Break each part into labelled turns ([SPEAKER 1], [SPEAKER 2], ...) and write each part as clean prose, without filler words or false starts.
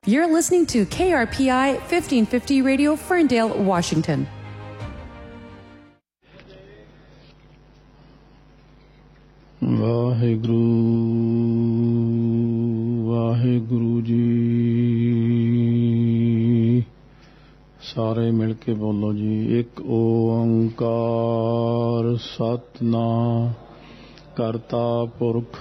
[SPEAKER 1] You're listening to KRPI 1550 Radio, Ferndale, Washington.
[SPEAKER 2] Waheguru Waheguru ji. ਸਾਰੇ ਮਿਲ ਕੇ ਬੋਲੋ ਜੀ। ਇੱਕ ਓੰਕਾਰ ਸਤਿਨਾਮ ਕਰਤਾ ਪੁਰਖ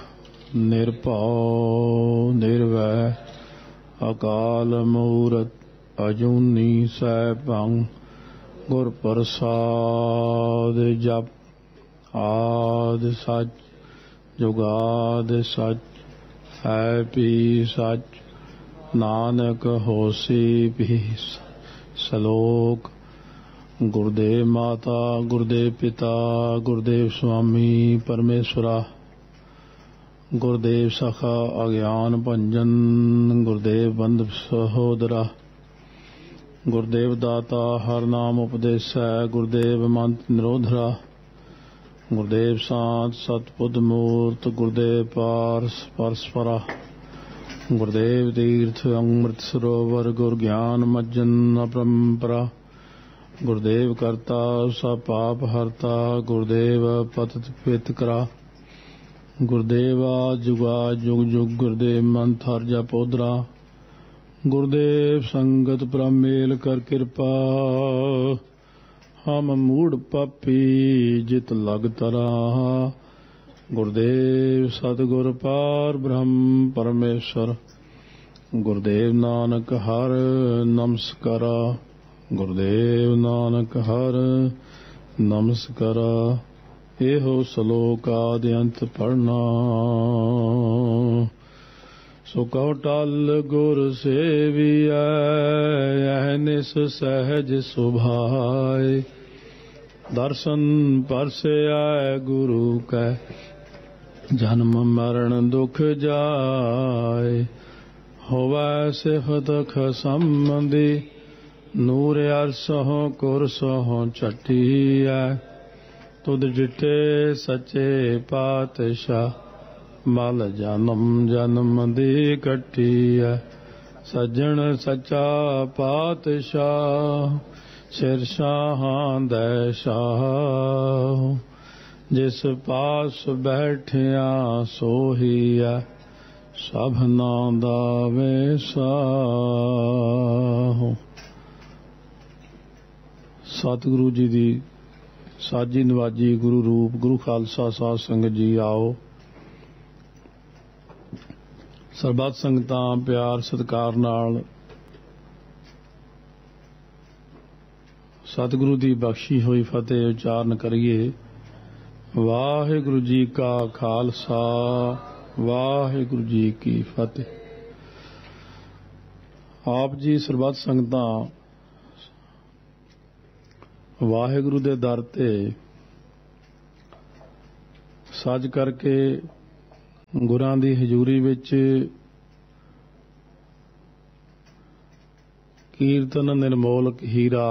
[SPEAKER 2] ਨਿਰਭਉ ਨਿਰਵੈਰ ਅਕਾਲ ਮੂਰਤ ਅਜੂਨੀ ਸੈਭੰ ਗੁਰ ਪ੍ਰਸਾਦ ਜਪ ਆਦਿ ਸੱਚ ਜੁਗਾਦ ਸੱਚ ਹੈ ਵੀ ਸੱਚ ਨਾਨਕ ਹੋਸੀ ਵੀ ਸਲੋਕ। ਗੁਰਦੇਵ ਮਾਤਾ ਗੁਰਦੇਵ ਪਿਤਾ ਗੁਰਦੇਵ ਸੁਆਮੀ ਪਰਮੇਸ਼ਵਰਾ ਗੁਰਦੇਵ ਸਖਾ ਅਗਿਆਨ ਭੰਜਨ ਗੁਰਦੇਵ ਬੰਧੁ ਸਹੋਦਰਾ ਗੁਰਦੇਵ ਦਾਤਾ ਹਰ ਨਾਮ ਉਪਦੇਸੈ ਗੁਰਦੇਵ ਮੰਤ ਨਿਰੋਧਰਾ ਗੁਰਦੇਵ ਸਾਧ ਸਤਿਬੁੱਧ ਮੂਰਤ ਗੁਰਦੇਵ ਪਾਰਸ ਪਰਸਪਰਾ ਗੁਰਦੇਵ ਤੀਰਥ ਅੰਮ੍ਰਿਤ ਸਰੋਵਰ ਗੁਰ ਗਿਆਨ ਮੱਜਨ ਅਪਰੰਪਰਾ ਗੁਰਦੇਵ ਕਰਤਾ ਸਭ ਪਾਪ ਹਰਤਾ ਗੁਰਦੇਵ ਪਤਿਤ ਪਿਤ ਕਰਾ ਗੁਰਦੇਵਾ ਜੁਗਾ ਜੁਗ ਜੁਗ ਗੁਰਦੇਵ ਮੰਤ ਹਰ ਜਪ ਉਦਰਾ ਗੁਰਦੇਵ ਸੰਗਤ ਪ੍ਰਮੇਲ ਕਰ ਕਿਰਪਾ ਹਮ ਮੂੜ ਪਾਪੀ ਜਿਤ ਲਗ ਤਰਾ ਗੁਰਦੇਵ ਸਤਿਗੁਰ ਪਾਰ ਬ੍ਰਹਮ ਪਰਮੇਸ਼ਰ ਗੁਰਦੇਵ ਨਾਨਕ ਹਰ ਨਮਸਕਾਰਾ ਗੁਰਦੇਵ ਨਾਨਕ ਹਰ ਨਮਸਕਾਰਾ। ਇਹੋ ਸਲੋਕ ਆਦਿ ਅੰਤ ਪੜ੍ਹਨਾ ਸੋ ਕਉ ਟਲ ਗੁਰ ਸੇਵੀਐ ਅਹਨਿਸ ਸਹਿਜ ਸੁਭਾਏ ਦਰਸ਼ਨ ਪਰਸਿਐ ਗੁਰੂ ਕੈ ਜਨਮ ਮਰਨ ਦੁਖ ਜਾਏ ਹੋਵੈ ਸਿਫਤ ਖਸੰਬੰਦੀ ਨੂਰ ਅਰਸਹੁ ਕੁਰਸਹੁ ਝਟੀਐ ਤੁਧ ਡਿਠੇ ਸੱਚੇ ਪਾਤਸ਼ਾਹ ਮਲ ਜਨਮ ਜਨਮ ਦੀ ਕੱਟੀਐ ਸੱਜਣ ਸੱਚਾ ਪਾਤਸ਼ਾਹ ਸਿਰ ਸ਼ਾਹਾਂ ਦੈ ਸ਼ਾਹ ਜਿਸ ਪਾਸ ਬੈਠਿਆ ਸੋਹੀਐ ਸਭਨਾਂ ਦਾ ਵੇਸਾਹੁ। ਸਤਿਗੁਰੂ ਜੀ ਦੀ ਸਾਜੀ ਨਵਾਜੀ ਗੁਰੂ ਰੂਪ ਗੁਰੂ ਖਾਲਸਾ ਸਾਧ ਸੰਗਤ ਜੀ ਆਓ ਸਰਬੱਤ ਸੰਗਤਾਂ ਪਿਆਰ ਸਤਿਕਾਰ ਨਾਲ ਸਤਿਗੁਰੂ ਦੀ ਬਖਸ਼ੀ ਹੋਈ ਫਤਿਹ ਉਚਾਰਨ ਕਰੀਏ। ਵਾਹਿਗੁਰੂ ਜੀ ਕਾ ਖਾਲਸਾ ਵਾਹਿਗੁਰੂ ਜੀ ਕੀ ਫਤਿਹ। ਆਪ ਜੀ ਸਰਬੱਤ ਸੰਗਤਾਂ ਵਾਹਿਗੁਰੂ ਦੇ ਦਰ ਤੇ ਸੱਜ ਕਰਕੇ ਗੁਰਾਂ ਦੀ ਹਜ਼ੂਰੀ ਵਿੱਚ ਕੀਰਤਨ ਨਿਰਮੋਲਕ ਹੀਰਾ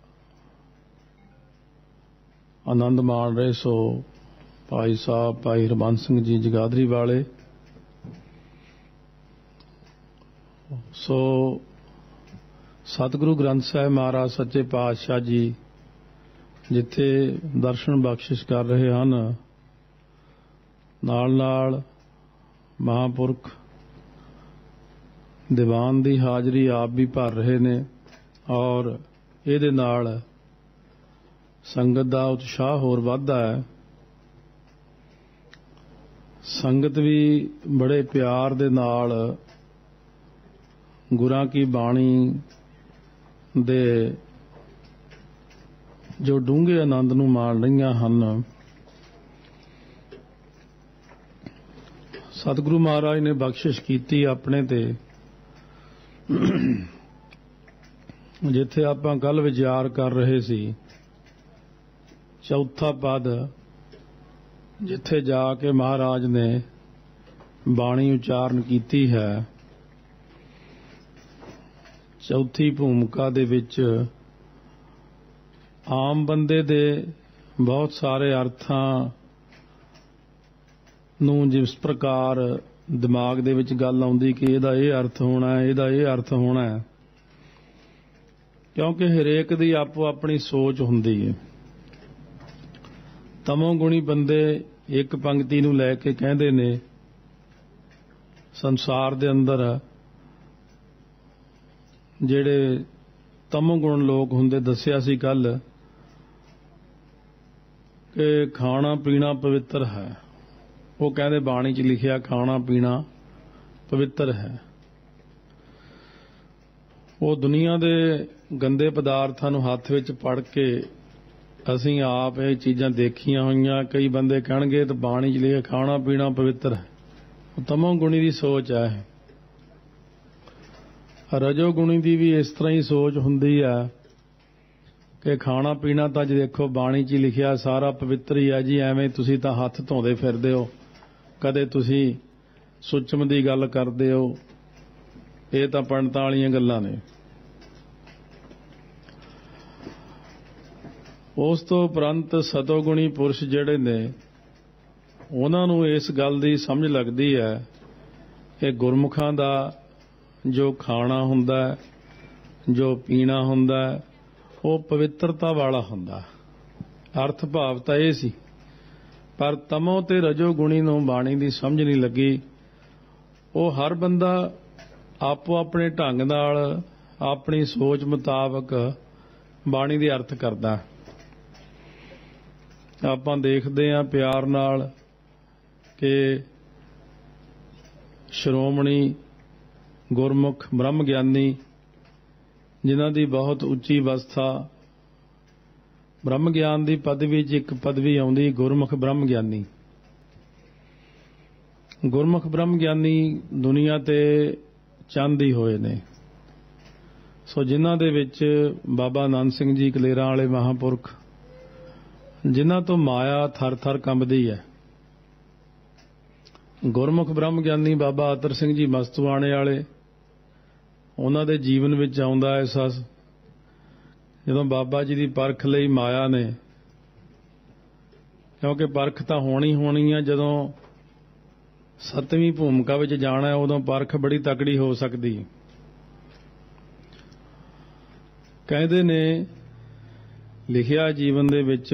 [SPEAKER 2] ਆਨੰਦ ਮਾਣ ਰਹੇ ਸੋ ਭਾਈ ਸਾਹਿਬ ਭਾਈ ਹਰਬੰਸ ਸਿੰਘ ਜੀ ਜਗਾਦਰੀ ਵਾਲੇ। ਸੋ ਸਤਿਗੁਰੂ ਗ੍ਰੰਥ ਸਾਹਿਬ ਮਹਾਰਾਜ ਸੱਚੇ ਪਾਤਸ਼ਾਹ ਜੀ ਜਿੱਥੇ ਦਰਸ਼ਨ ਬਖਸ਼ਿਸ਼ ਕਰ ਰਹੇ ਹਨ ਨਾਲ ਨਾਲ ਮਹਾਂਪੁਰਖ ਦੀਵਾਨ ਦੀ ਹਾਜ਼ਰੀ ਆਪ ਵੀ ਭਰ ਰਹੇ ਨੇ ਔਰ ਇਹਦੇ ਨਾਲ ਸੰਗਤ ਦਾ ਉਤਸ਼ਾਹ ਹੋਰ ਵੱਧਦਾ ਹੈ। ਸੰਗਤ ਵੀ ਬੜੇ ਪਿਆਰ ਦੇ ਨਾਲ ਗੁਰਾਂ ਕੀ ਬਾਣੀ ਦੇ ਜੋ ਡੂੰਘੇ ਆਨੰਦ ਨੂੰ ਮਾਣ ਰਹੀਆਂ ਹਨ। ਸਤਿਗੁਰੂ ਮਹਾਰਾਜ ਨੇ ਬਖਸ਼ਿਸ਼ ਕੀਤੀ ਆਪਣੇ ਤੇ ਜਿੱਥੇ ਆਪਾਂ ਕੱਲ ਵਿਚਾਰ ਕਰ ਰਹੇ ਸੀ ਚੌਥਾ ਪਦ ਜਿੱਥੇ ਜਾ ਕੇ ਮਹਾਰਾਜ ਨੇ ਬਾਣੀ ਉਚਾਰਨ ਕੀਤੀ ਹੈ ਚੌਥੀ ਭੂਮਿਕਾ ਦੇ ਵਿੱਚ ਆਮ ਬੰਦੇ ਦੇ ਬਹੁਤ ਸਾਰੇ ਅਰਥਾਂ ਨੂੰ ਜਿਸ ਪ੍ਰਕਾਰ ਦਿਮਾਗ ਦੇ ਵਿੱਚ ਗੱਲ ਆਉਂਦੀ ਕਿ ਇਹਦਾ ਇਹ ਅਰਥ ਹੋਣਾ, ਇਹਦਾ ਇਹ ਅਰਥ ਹੋਣਾ, ਕਿਉਂਕਿ ਹਰੇਕ ਦੀ ਆਪੋ ਆਪਣੀ ਸੋਚ ਹੁੰਦੀ ਹੈ। ਤਮੋਗੁਣੀ ਬੰਦੇ ਇੱਕ ਪੰਕਤੀ ਨੂੰ ਲੈ ਕੇ ਕਹਿੰਦੇ ਨੇ ਸੰਸਾਰ ਦੇ ਅੰਦਰ ਜਿਹੜੇ ਤਮੋਗੁਣ ਲੋਕ ਹੁੰਦੇ, ਦੱਸਿਆ ਸੀ ਕੱਲ ਕਿ ਖਾਣਾ ਪੀਣਾ ਪਵਿੱਤਰ ਹੈ। ਉਹ ਕਹਿੰਦੇ ਬਾਣੀ 'ਚ ਲਿਖਿਆ ਖਾਣਾ ਪੀਣਾ ਪਵਿੱਤਰ ਹੈ। ਉਹ ਦੁਨੀਆ ਦੇ ਗੰਦੇ ਪਦਾਰਥਾਂ ਨੂੰ ਹੱਥ ਵਿੱਚ ਫੜ ਕੇ ਅਸੀਂ ਆਪ ਇਹ ਚੀਜ਼ਾਂ ਦੇਖੀਆਂ ਹੋਈਆਂ। ਕਈ ਬੰਦੇ ਕਹਿਣਗੇ ਤਾਂ ਬਾਣੀ 'ਚ ਲਿਖਿਆ ਖਾਣਾ ਪੀਣਾ ਪਵਿੱਤਰ ਹੈ। ਉਹ ਤਮੋਗੁਣੀ ਦੀ ਸੋਚ ਹੈ। ਰਜੋਗੁਣੀ ਦੀ ਵੀ ਇਸ ਤਰ੍ਹਾਂ ਹੀ ਸੋਚ ਹੁੰਦੀ ਹੈ ਕਿ ਖਾਣਾ ਪੀਣਾ ਤਾਂ ਜੀ ਦੇਖੋ ਬਾਣੀ 'ਚ ਲਿਖਿਆ ਸਾਰਾ ਪਵਿੱਤਰ ਹੀ ਹੈ ਜੀ, ਐਵੇਂ ਤੁਸੀਂ ਤਾਂ ਹੱਥ ਧੋਂਦੇ ਫਿਰਦੇ ਹੋ, ਕਦੇ ਤੁਸੀਂ ਸੁਚਮ ਦੀ ਗੱਲ ਕਰਦੇ ਹੋ, ਇਹ ਤਾਂ ਪੰਡਤਾਂ ਵਾਲੀਆਂ ਗੱਲਾਂ ਨੇ। ਉਸ ਤੋਂ ਉਪਰੰਤ ਸਤੋਗੁਣੀ ਪੁਰਸ਼ ਜਿਹੜੇ ਨੇ ਉਹਨਾਂ ਨੂੰ ਇਸ ਗੱਲ ਦੀ ਸਮਝ ਲੱਗਦੀ ਹੈ ਕਿ ਗੁਰਮੁਖਾਂ ਦਾ ਜੋ ਖਾਣਾ ਹੁੰਦਾ, ਜੋ ਪੀਣਾ ਹੁੰਦਾ, ਉਹ ਪਵਿੱਤਰਤਾ ਵਾਲਾ ਹੁੰਦਾ। ਅਰਥ ਭਾਵ ਤਾਂ ਇਹ ਸੀ, ਪਰ ਤਮੋ ਤੇ ਰਜੋਗੁਣੀ ਨੂੰ ਬਾਣੀ ਦੀ ਸਮਝ ਨਹੀਂ ਲੱਗੀ। ਉਹ ਹਰ ਬੰਦਾ ਆਪੋ ਆਪਣੇ ਢੰਗ ਨਾਲ ਆਪਣੀ ਸੋਚ ਮੁਤਾਬਕ ਬਾਣੀ ਦੇ ਅਰਥ ਕਰਦਾ। ਆਪਾਂ ਦੇਖਦੇ ਹਾਂ ਪਿਆਰ ਨਾਲ ਕਿ ਸ਼੍ਰੋਮਣੀ ਗੁਰਮੁਖ ਬ੍ਰਹਮ ਗਿਆਨੀ ਜਿਨ੍ਹਾਂ ਦੀ ਬਹੁਤ ਉੱਚੀ ਅਵਸਥਾ, ਬ੍ਰਹਮ ਗਿਆਨ ਦੀ ਪਦਵੀ 'ਚ ਇੱਕ ਪਦਵੀ ਆਉਂਦੀ ਗੁਰਮੁਖ ਬ੍ਰਹਮ ਗਿਆਨੀ। ਗੁਰਮੁਖ ਬ੍ਰਹਮ ਗਿਆਨੀ ਦੁਨੀਆ ਤੇ ਚੰਦ ਹੀ ਹੋਏ ਨੇ। ਸੋ ਜਿਨ੍ਹਾਂ ਦੇ ਵਿੱਚ ਬਾਬਾ ਆਨੰਦ ਸਿੰਘ ਜੀ ਕਲੇਰਾਂ ਵਾਲੇ ਮਹਾਂਪੁਰਖ, ਜਿਨ੍ਹਾਂ ਤੋਂ ਮਾਇਆ ਥਰ ਥਰ ਕੰਬਦੀ ਹੈ। ਗੁਰਮੁਖ ਬ੍ਰਹਮ ਗਿਆਨੀ ਬਾਬਾ ਅਤਰ ਸਿੰਘ ਜੀ ਮਸਤੂਆਣੇ ਵਾਲੇ, ਉਹਨਾਂ ਦੇ ਜੀਵਨ ਵਿੱਚ ਆਉਂਦਾ ਅਹਿਸਾਸ ਜਦੋਂ ਬਾਬਾ ਜੀ ਦੀ ਪਰਖ ਲਈ ਮਾਇਆ ਨੇ, ਕਿਉਂਕਿ ਪਰਖ ਤਾਂ ਹੋਣੀ ਆ, ਜਦੋਂ ਸੱਤਵੀਂ ਭੂਮਿਕਾ ਵਿੱਚ ਜਾਣਾ ਉਦੋਂ ਪਰਖ ਬੜੀ ਤਕੜੀ ਹੋ ਸਕਦੀ। ਕਹਿੰਦੇ ਨੇ ਲਿਖਿਆ ਜੀਵਨ ਦੇ ਵਿੱਚ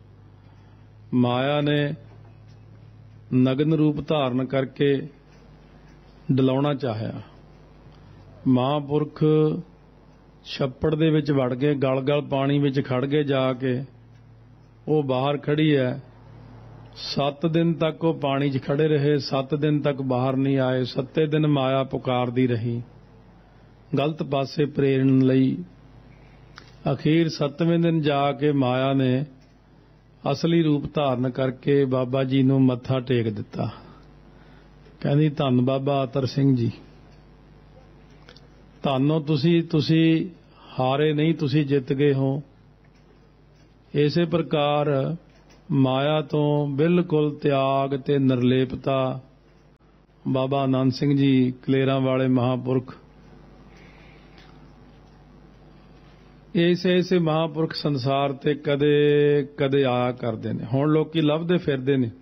[SPEAKER 2] ਮਾਇਆ ਨੇ ਨਗਨ ਰੂਪ ਧਾਰਨ ਕਰਕੇ ਡਲਾਉਣਾ ਚਾਹਿਆ। ਮਹਾਂਪੁਰਖ ਛੱਪੜ ਦੇ ਵਿੱਚ ਵੜ ਕੇ ਗਲ ਪਾਣੀ ਵਿੱਚ ਖੜ ਗਏ ਜਾ ਕੇ। ਉਹ ਬਾਹਰ ਖੜੀ ਹੈ, 7 ਦਿਨ ਤੱਕ ਉਹ ਪਾਣੀ 'ਚ ਖੜੇ ਰਹੇ, 7 ਦਿਨ ਤੱਕ ਬਾਹਰ ਨਹੀਂ ਆਏ। 7 ਦਿਨ ਮਾਇਆ ਪੁਕਾਰਦੀ ਰਹੀ ਗਲਤ ਪਾਸੇ ਪ੍ਰੇਰਨ ਲਈ। ਅਖੀਰ 7ਵੇਂ ਦਿਨ ਜਾ ਕੇ ਮਾਇਆ ਨੇ ਅਸਲੀ ਰੂਪ ਧਾਰਨ ਕਰਕੇ ਬਾਬਾ ਜੀ ਨੂੰ ਮੱਥਾ ਟੇਕ ਦਿੱਤਾ। ਕਹਿੰਦੀ ਧੰਨ ਬਾਬਾ ਅਤਰ ਸਿੰਘ ਜੀ, ਧੰਨੋ ਤੁਸੀਂ ਹਾਰੇ ਨਹੀਂ, ਤੁਸੀਂ ਜਿੱਤ ਗਏ ਹੋ। ਇਸੇ ਪ੍ਰਕਾਰ ਮਾਇਆ ਤੋਂ ਬਿਲਕੁਲ ਤਿਆਗ ਤੇ ਨਿਰਲੇਪਤਾ ਬਾਬਾ ਆਨੰਦ ਸਿੰਘ ਜੀ ਕਲੇਰਾਂ ਵਾਲੇ ਮਹਾਂਪੁਰਖ, ਐਸੇ ਮਹਾਂਪੁਰਖ ਸੰਸਾਰ ਤੇ ਕਦੇ ਆਇਆ ਕਰਦੇ ਨੇ। ਹੁਣ ਲੋਕੀ ਲੱਭਦੇ ਫਿਰਦੇ ਨੇ।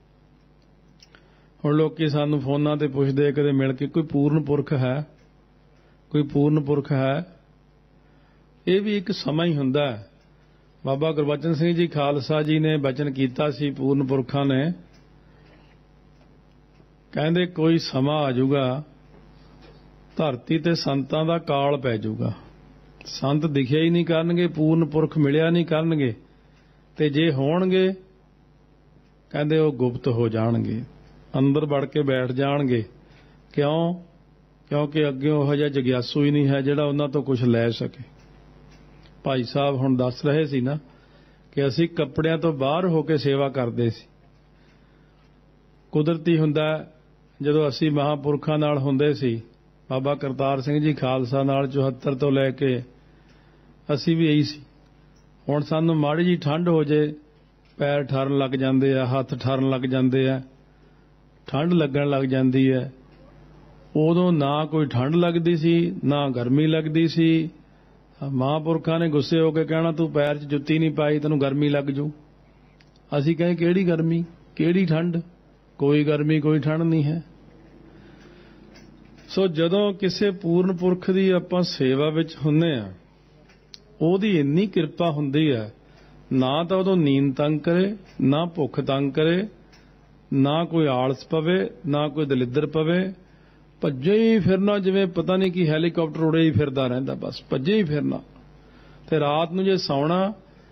[SPEAKER 2] ਹੁਣ ਲੋਕੀ ਸਾਨੂੰ ਫੋਨਾਂ ਤੇ ਪੁੱਛਦੇ ਕਦੇ ਮਿਲ ਕੇ, ਕੋਈ ਪੂਰਨ ਪੁਰਖ ਹੈ, ਕੋਈ ਪੂਰਨ ਪੁਰਖ ਹੈ। ਇਹ ਵੀ ਇੱਕ ਸਮਾਂ ਹੀ ਹੁੰਦਾ ਹੈ। ਬਾਬਾ ਗੁਰਬਚਨ ਸਿੰਘ ਜੀ ਖਾਲਸਾ ਜੀ ਨੇ ਬਚਨ ਕੀਤਾ ਸੀ ਪੂਰਨ ਪੁਰਖਾਂ ਨੇ, ਕਹਿੰਦੇ ਕੋਈ ਸਮਾਂ ਆ ਜਾਊਗਾ ਧਰਤੀ ਤੇ ਸੰਤਾਂ ਦਾ ਕਾਲ ਪੈ ਜਾਊਗਾ, ਸੰਤ ਦਿਖਿਆ ਹੀ ਨਹੀਂ ਕਰਨਗੇ, ਪੂਰਨ ਪੁਰਖ ਮਿਲਿਆ ਨਹੀਂ ਕਰਨਗੇ, ਤੇ ਜੇ ਹੋਣਗੇ ਕਹਿੰਦੇ ਉਹ ਗੁਪਤ ਹੋ ਜਾਣਗੇ, ਅੰਦਰ ਵੜ ਕੇ ਬੈਠ ਜਾਣਗੇ। ਕਿਉਂਕਿ ਅੱਗੇ ਉਹ ਜਿਹਾ ਜਗਿਆਸੂ ਹੀ ਨਹੀਂ ਹੈ ਜਿਹੜਾ ਉਹਨਾਂ ਤੋਂ ਕੁਝ ਲੈ ਸਕੇ। ਭਾਈ ਸਾਹਿਬ ਹੁਣ ਦੱਸ ਰਹੇ ਸੀ ਨਾ ਕਿ ਅਸੀਂ ਕੱਪੜਿਆਂ ਤੋਂ ਬਾਹਰ ਹੋ ਕੇ ਸੇਵਾ ਕਰਦੇ ਸੀ। ਕੁਦਰਤੀ ਹੁੰਦਾ ਜਦੋਂ ਅਸੀਂ ਮਹਾਂਪੁਰਖਾਂ ਨਾਲ ਹੁੰਦੇ ਸੀ, ਬਾਬਾ ਕਰਤਾਰ ਸਿੰਘ ਜੀ ਖਾਲਸਾ ਨਾਲ 74 ਤੋਂ ਲੈ ਕੇ ਅਸੀਂ ਵੀ ਇਹੀ ਸੀ। ਹੁਣ ਸਾਨੂੰ ਮਾੜੀ ਜੀ ਠੰਡ ਹੋ ਜੇ ਪੈਰ ਠਰਨ ਲੱਗ ਜਾਂਦੇ ਆ, ਹੱਥ ਠਰਨ ਲੱਗ ਜਾਂਦੇ ਆ, ਠੰਡ ਲੱਗਣ ਲੱਗ ਜਾਂਦੀ ਹੈ। ਉਦੋਂ ਨਾ ਕੋਈ ਠੰਡ ਲੱਗਦੀ ਸੀ ਨਾ ਗਰਮੀ ਲੱਗਦੀ ਸੀ। ਮਹਾਂਪੁਰਖਾਂ ਨੇ ਗੁੱਸੇ ਹੋ ਕੇ ਕਹਿਣਾ ਤੂੰ ਪੈਰ 'ਚ ਜੁੱਤੀ ਨਹੀਂ ਪਾਈ, ਤੈਨੂੰ ਗਰਮੀ ਲੱਗ ਜੂ। ਅਸੀਂ ਕਹੇ ਕਿਹੜੀ ਗਰਮੀ, ਕਿਹੜੀ ਠੰਡ, ਕੋਈ ਗਰਮੀ ਕੋਈ ਠੰਡ ਨਹੀਂ ਹੈ। ਸੋ ਜਦੋਂ ਕਿਸੇ ਪੂਰਨ ਪੁਰਖ ਦੀ ਆਪਾਂ ਸੇਵਾ ਵਿੱਚ ਹੁੰਨੇ ਆ, ਉਹਦੀ ਇੰਨੀ ਕਿਰਪਾ ਹੁੰਦੀ ਹੈ, ਨਾ ਤਾਂ ਉਦੋਂ ਨੀਂਦ ਤੰਗ ਕਰੇ, ਨਾ ਭੁੱਖ ਤੰਗ ਕਰੇ, ਨਾ ਕੋਈ ਆਲਸ ਪਵੇ, ਨਾ ਕੋਈ ਦਲਿੱਦਰ ਪਵੇ। ਭੱਜੇ ਹੀ ਫਿਰਨਾ, ਜਿਵੇਂ ਪਤਾ ਨਹੀਂ ਕਿ ਹੈਲੀਕਾਪਟਰ ਉੜੇ ਹੀ ਫਿਰਦਾ ਰਹਿੰਦਾ, ਬਸ ਭੱਜੇ ਹੀ ਫਿਰਨਾ। ਤੇ ਰਾਤ ਨੂੰ ਜੇ ਸੌਣਾ,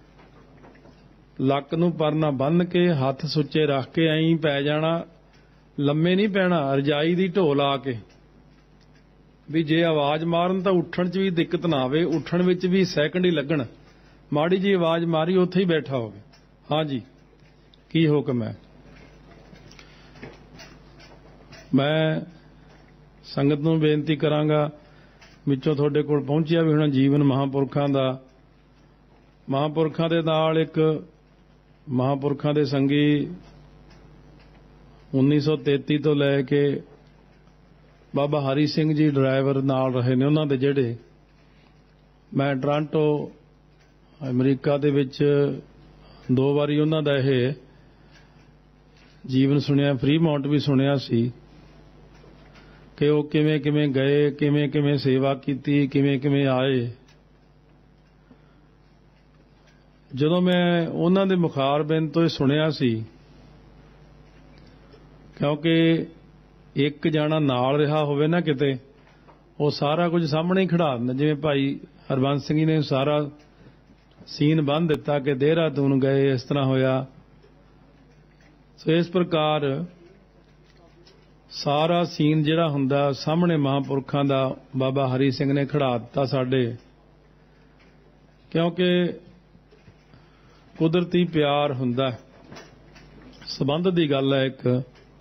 [SPEAKER 2] ਲੱਕ ਨੂੰ ਪਰਨਾ ਬੰਨ੍ਹ ਕੇ, ਹੱਥ ਸੁੱਚੇ ਰੱਖ ਕੇ ਐਂ ਪੈ ਜਾਣਾ, ਲੰਮੇ ਨਹੀਂ ਪੈਣਾ, ਰਜਾਈ ਦੀ ਢੋ ਲਾ ਕੇ, ਵੀ ਜੇ ਆਵਾਜ਼ ਮਾਰਨ ਤਾਂ ਉੱਠਣ 'ਚ ਵੀ ਦਿੱਕਤ ਨਾ ਆਵੇ, ਉੱਠਣ ਵਿੱਚ ਵੀ ਸੈਕਿੰਡ ਹੀ ਲੱਗਣ। ਮਾੜੀ ਜੀ ਆਵਾਜ਼ ਮਾਰੀ, ਉੱਥੇ ਹੀ ਬੈਠਾ ਹੋਵੇ। ਹਾਂਜੀ, ਕੀ ਹੁਕਮ ਹੈ? ਮੈਂ ਸੰਗਤ ਨੂੰ ਬੇਨਤੀ ਕਰਾਂਗਾ, ਵਿੱਚੋਂ ਤੁਹਾਡੇ ਕੋਲ ਪਹੁੰਚਿਆ ਵੀ ਹੁਣ ਜੀਵਨ ਮਹਾਂਪੁਰਖਾਂ ਦਾ, ਮਹਾਂਪੁਰਖਾਂ ਦੇ ਨਾਲ ਇੱਕ ਮਹਾਂਪੁਰਖਾਂ ਦੇ ਸੰਗੀ 1933 ਤੋਂ ਲੈ ਕੇ ਬਾਬਾ ਹਰੀ ਸਿੰਘ ਜੀ ਡਰਾਈਵਰ ਨਾਲ ਰਹੇ ਨੇ ਉਹਨਾਂ ਦੇ, ਜਿਹੜੇ ਮੈਂ ਟੋਰਾਂਟੋ ਅਮਰੀਕਾ ਦੇ ਵਿੱਚ 2 ਵਾਰੀ ਉਹਨਾਂ ਦਾ ਇਹ ਜੀਵਨ ਸੁਣਿਆ, ਫਰੀਮਾਉਂਟ ਵੀ ਸੁਣਿਆ ਸੀ ਕਿ ਉਹ ਕਿਵੇਂ ਕਿਵੇਂ ਗਏ, ਕਿਵੇਂ ਕਿਵੇਂ ਸੇਵਾ ਕੀਤੀ, ਕਿਵੇਂ ਕਿਵੇਂ ਆਏ। ਜਦੋਂ ਮੈਂ ਉਹਨਾਂ ਦੇ ਮੁਖਾਰਬਿੰਦ ਤੋਂ ਇਹ ਸੁਣਿਆ ਸੀ, ਕਿਉਂਕਿ ਇੱਕ ਜਾਣਾ ਨਾਲ ਰਿਹਾ ਹੋਵੇ ਨਾ ਕਿਤੇ, ਉਹ ਸਾਰਾ ਕੁਝ ਸਾਹਮਣੇ ਹੀ ਖੜਾ ਦਿੰਦਾ। ਜਿਵੇਂ ਭਾਈ ਹਰਬੰਸ ਸਿੰਘ ਜੀ ਨੇ ਸਾਰਾ ਸੀਨ ਬੰਨ੍ਹ ਦਿੱਤਾ ਕਿ ਦੇਹਰਾਦੂਨ ਗਏ, ਇਸ ਤਰ੍ਹਾਂ ਹੋਇਆ। ਸੋ ਇਸ ਪ੍ਰਕਾਰ ਸਾਰਾ ਸੀਨ ਜਿਹੜਾ ਹੁੰਦਾ ਸਾਹਮਣੇ ਮਹਾਂਪੁਰਖਾਂ ਦਾ ਬਾਬਾ ਹਰੀ ਸਿੰਘ ਨੇ ਖੜਾ ਦਿੱਤਾ ਸਾਡੇ, ਕਿਉਂਕਿ ਕੁਦਰਤੀ ਪਿਆਰ ਹੁੰਦਾ, ਸਬੰਧ ਦੀ ਗੱਲ ਹੈ ਇੱਕ।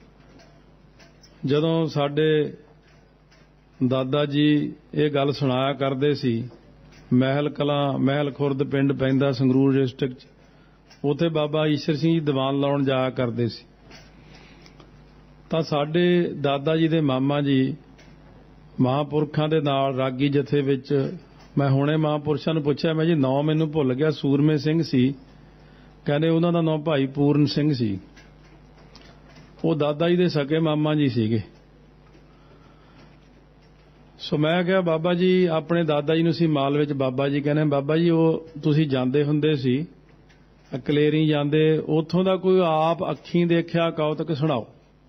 [SPEAKER 2] ਜਦੋਂ ਸਾਡੇ ਦਾਦਾ ਜੀ ਇਹ ਗੱਲ ਸੁਣਾਇਆ ਕਰਦੇ ਸੀ, ਮਹਿਲ ਕਲਾਂ, ਮਹਿਲ ਖੁਰਦ ਪਿੰਡ ਪੈਂਦਾ ਸੰਗਰੂਰ ਡਿਸਟ੍ਰਿਕਟ 'ਚ, ਉੱਥੇ ਬਾਬਾ ਈਸ਼ਰ ਸਿੰਘ ਜੀ ਦੀਵਾਨ ਲਾਉਣ ਜਾਇਆ ਕਰਦੇ ਸੀ। ਤਾਂ ਸਾਡੇ ਦਾਦਾ ਜੀ ਦੇ ਮਾਮਾ ਜੀ ਮਹਾਂਪੁਰਖਾਂ ਦੇ ਨਾਲ ਰਾਗੀ ਜਥੇ ਵਿੱਚ, ਮੈਂ ਹੁਣੇ ਮਹਾਂਪੁਰਸ਼ਾਂ ਨੂੰ ਪੁੱਛਿਆ, ਮੈਂ ਜੀ ਨਾਂ ਮੈਨੂੰ ਭੁੱਲ ਗਿਆ, ਸੂਰਮੇ ਸਿੰਘ ਸੀ, ਕਹਿੰਦੇ ਉਹਨਾਂ ਦਾ ਨਾਂ ਭਾਈ ਪੂਰਨ ਸਿੰਘ ਸੀ, ਉਹ ਦਾਦਾ ਜੀ ਦੇ ਸਕੇ ਮਾਮਾ ਜੀ ਸੀਗੇ। ਸੋ ਮੈਂ ਕਿਹਾ ਬਾਬਾ ਜੀ, ਆਪਣੇ ਦਾਦਾ ਜੀ ਨੂੰ ਸੀ ਮਾਲ ਵਿੱਚ, ਬਾਬਾ ਜੀ ਕਹਿੰਦੇ ਬਾਬਾ ਜੀ ਉਹ ਤੁਸੀਂ ਜਾਂਦੇ ਹੁੰਦੇ ਸੀ ਕਲੇਰੀ ਜਾਂਦੇ, ਉੱਥੋਂ ਦਾ ਕੋਈ ਆਪ ਅੱਖੀਂ ਦੇਖਿਆ ਕੌਤਕ ਸੁਣਾਓ।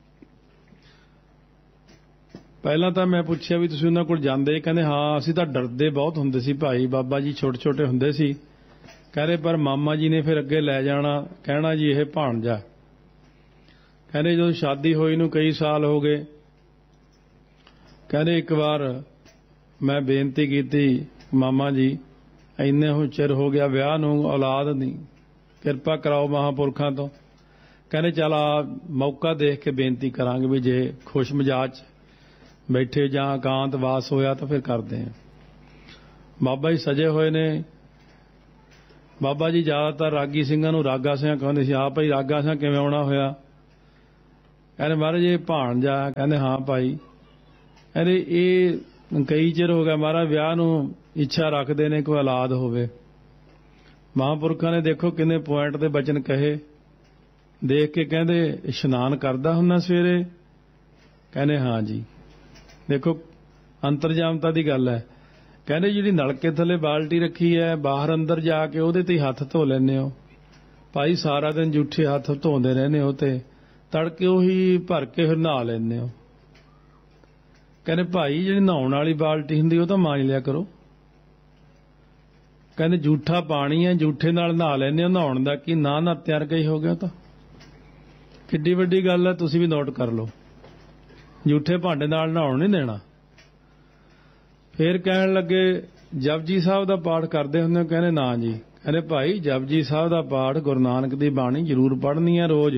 [SPEAKER 2] ਪਹਿਲਾਂ ਤਾਂ ਮੈਂ ਪੁੱਛਿਆ ਵੀ ਤੁਸੀਂ ਉਹਨਾਂ ਕੋਲ ਜਾਂਦੇ, ਕਹਿੰਦੇ ਹਾਂ ਅਸੀਂ ਤਾਂ ਡਰਦੇ ਬਹੁਤ ਹੁੰਦੇ ਸੀ ਭਾਈ, ਬਾਬਾ ਜੀ ਛੋਟੇ ਛੋਟੇ ਹੁੰਦੇ ਸੀ, ਕਹਿੰਦੇ ਪਰ ਮਾਮਾ ਜੀ ਨੇ ਫਿਰ ਅੱਗੇ ਲੈ ਜਾਣਾ, ਕਹਿਣਾ ਜੀ ਇਹ ਭਾਣਜਾ। ਕਹਿੰਦੇ ਜਦੋਂ ਸ਼ਾਦੀ ਹੋਈ ਨੂੰ ਕਈ ਸਾਲ ਹੋ ਗਏ, ਕਹਿੰਦੇ ਇੱਕ ਵਾਰ ਮੈਂ ਬੇਨਤੀ ਕੀਤੀ, ਮਾਮਾ ਜੀ ਇੰਨੇ ਹੁਣ ਚਿਰ ਹੋ ਗਿਆ ਵਿਆਹ ਨੂੰ, ਔਲਾਦ ਨਹੀਂ, ਕਿਰਪਾ ਕਰਾਓ ਮਹਾਂਪੁਰਖਾਂ ਤੋਂ। ਕਹਿੰਦੇ ਚੱਲ ਆ ਮੌਕਾ ਦੇਖ ਕੇ ਬੇਨਤੀ ਕਰਾਂਗੇ, ਵੀ ਜੇ ਖੁਸ਼ ਮਿਜਾਜ ਬੈਠੇ ਜਾਂ ਇਕਾਂਤ ਵਾਸ ਹੋਇਆ ਤਾਂ ਫਿਰ ਕਰਦੇ ਹਾਂ। ਬਾਬਾ ਜੀ ਸਜੇ ਹੋਏ ਨੇ। ਬਾਬਾ ਜੀ ਜ਼ਿਆਦਾਤਰ ਰਾਗੀ ਸਿੰਘਾਂ ਨੂੰ ਰਾਗਾ ਸਿੰਘ ਕਹਿੰਦੇ ਸੀ, ਆ ਭਾਈ ਰਾਗਾ ਸਿੰਘ ਕਿਵੇਂ ਆਉਣਾ ਹੋਇਆ? ਕਹਿੰਦੇ ਮਹਾਰਾਜ ਇਹ ਭਾਣਜਾ। ਕਹਿੰਦੇ ਹਾਂ ਭਾਈ। ਕਹਿੰਦੇ ਇਹ ਕਈ ਚਿਰ ਹੋ ਗਿਆ ਮਹਾਰਾਜ ਵਿਆਹ ਨੂੰ ਇੱਛਾ ਰੱਖਦੇ ਨੇ, ਕੋਈ ਔਲਾਦ ਹੋਵੇ। ਮਹਾਂਪੁਰਖਾਂ ਨੇ ਦੇਖੋ ਕਿੰਨੇ ਪੁਆਇੰਟ ਦੇ ਬਚਨ ਕਹੇ, ਦੇਖ ਕੇ ਕਹਿੰਦੇ ਇਸ਼ਨਾਨ ਕਰਦਾ ਹੁੰਦਾ ਸਵੇਰੇ? ਕਹਿੰਦੇ ਹਾਂ ਜੀ। ਦੇਖੋ ਅੰਤਰਜਾਮਤਾ ਦੀ ਗੱਲ ਹੈ। ਕਹਿੰਦੇ ਜਿਹੜੀ ਨਲਕੇ ਥੱਲੇ ਬਾਲਟੀ ਰੱਖੀ ਹੈ, ਬਾਹਰ ਅੰਦਰ ਜਾ ਕੇ ਉਹਦੇ ਤੇ ਹੱਥ ਧੋ ਲੈਂਦੇ ਹੋ ਭਾਈ, ਸਾਰਾ ਦਿਨ ਜੂਠੇ ਹੱਥ ਧੋਂਦੇ ਰਹਿੰਦੇ ਹੋ ਤੇ ਤੜਕੇ ਉਹੀ ਭਰ ਕੇ ਫਿਰ ਨਹਾ ਲੈਂਦੇ ਹੋ। ਕਹਿੰਦੇ ਭਾਈ ਜਿਹੜੀ ਨਹਾਉਣ ਵਾਲੀ ਬਾਲਟੀ ਹੁੰਦੀ ਉਹ ਤਾਂ ਮਾਂਜ ਲਿਆ ਕਰੋ। ਕਹਿੰਦੇ ਜੂਠਾ ਪਾਣੀ ਹੈ, ਜੂਠੇ ਨਾਲ ਨਹਾ ਲੈਂਦੇ ਹੋ, ਨਹਾਉਣ ਦਾ ਕੀ, ਨਾ ਨਹਾਤਿਆਂ ਵਰਗਾ ਹੀ ਹੋ ਗਿਆ। ਤਾਂ ਕਿੱਡੀ ਵੱਡੀ ਗੱਲ ਹੈ, ਤੁਸੀਂ ਵੀ ਨੋਟ ਕਰ ਲਓ। ਜੂਠੇ ਭਾਂਡੇ ਨਾਲ ਨਹਾਉਣ ਨਹੀਂ ਦੇਣਾ। ਫਿਰ ਕਹਿਣ ਲੱਗੇ ਜਪਜੀ ਸਾਹਿਬ ਦਾ ਪਾਠ ਕਰਦੇ ਹੁੰਦੇ ਹੋ? ਕਹਿੰਦੇ ਨਾ ਜੀ। ਕਹਿੰਦੇ ਭਾਈ ਜਪਜੀ ਸਾਹਿਬ ਦਾ ਪਾਠ ਗੁਰੂ ਨਾਨਕ ਦੀ ਬਾਣੀ ਜ਼ਰੂਰ ਪੜ੍ਹਨੀ ਹੈ ਰੋਜ਼।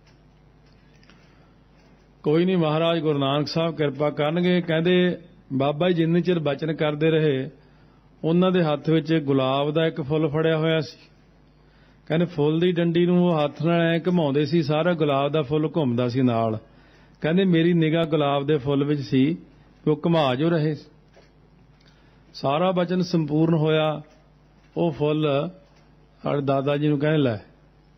[SPEAKER 2] ਕੋਈ ਨਹੀਂ ਮਹਾਰਾਜ ਗੁਰੂ ਨਾਨਕ ਸਾਹਿਬ ਕਿਰਪਾ ਕਰਨਗੇ। ਕਹਿੰਦੇ ਬਾਬਾ ਜੀ ਜਿੰਨੇ ਚਿਰ ਬਚਨ ਕਰਦੇ ਰਹੇ, ਉਹਨਾਂ ਦੇ ਹੱਥ ਵਿੱਚ ਗੁਲਾਬ ਦਾ ਇੱਕ ਫੁੱਲ ਫੜਿਆ ਹੋਇਆ ਸੀ। ਕਹਿੰਦੇ ਫੁੱਲ ਦੀ ਡੰਡੀ ਨੂੰ ਉਹ ਹੱਥ ਨਾਲ ਐਂ ਘੁਮਾਉਂਦੇ ਸੀ, ਸਾਰਾ ਗੁਲਾਬ ਦਾ ਫੁੱਲ ਘੁੰਮਦਾ ਸੀ ਨਾਲ। ਕਹਿੰਦੇ ਮੇਰੀ ਨਿਗਾਹ ਗੁਲਾਬ ਦੇ ਫੁੱਲ ਵਿੱਚ ਸੀ ਕਿ ਉਹ ਘੁਮਾ ਜੋ ਰਹੇ। ਸਾਰਾ ਬਚਨ ਸੰਪੂਰਨ ਹੋਇਆ। ਉਹ ਫੁੱਲ ਸਾਡੇ ਦਾਦਾ ਜੀ ਨੂੰ ਕਹਿੰਦੇ ਲੈ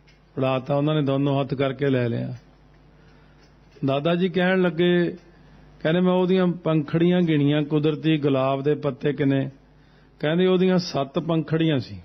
[SPEAKER 2] ਫੜਾਤਾ। ਉਹਨਾਂ ਨੇ ਦੋਨੋਂ ਹੱਥ ਕਰਕੇ ਲੈ ਲਿਆ। ਦਾਦਾ ਜੀ ਕਹਿਣ ਲੱਗੇ ਕਹਿੰਦੇ ਮੈਂ ਉਹਦੀਆਂ ਪੰਖੜੀਆਂ ਗਿਣੀਆਂ, ਕੁਦਰਤੀ ਗੁਲਾਬ ਦੇ ਪੱਤੇ ਕਿੰਨੇ, ਕਹਿੰਦੇ ਉਹਦੀਆਂ 7 ਪੰਖੜੀਆਂ ਸੀ।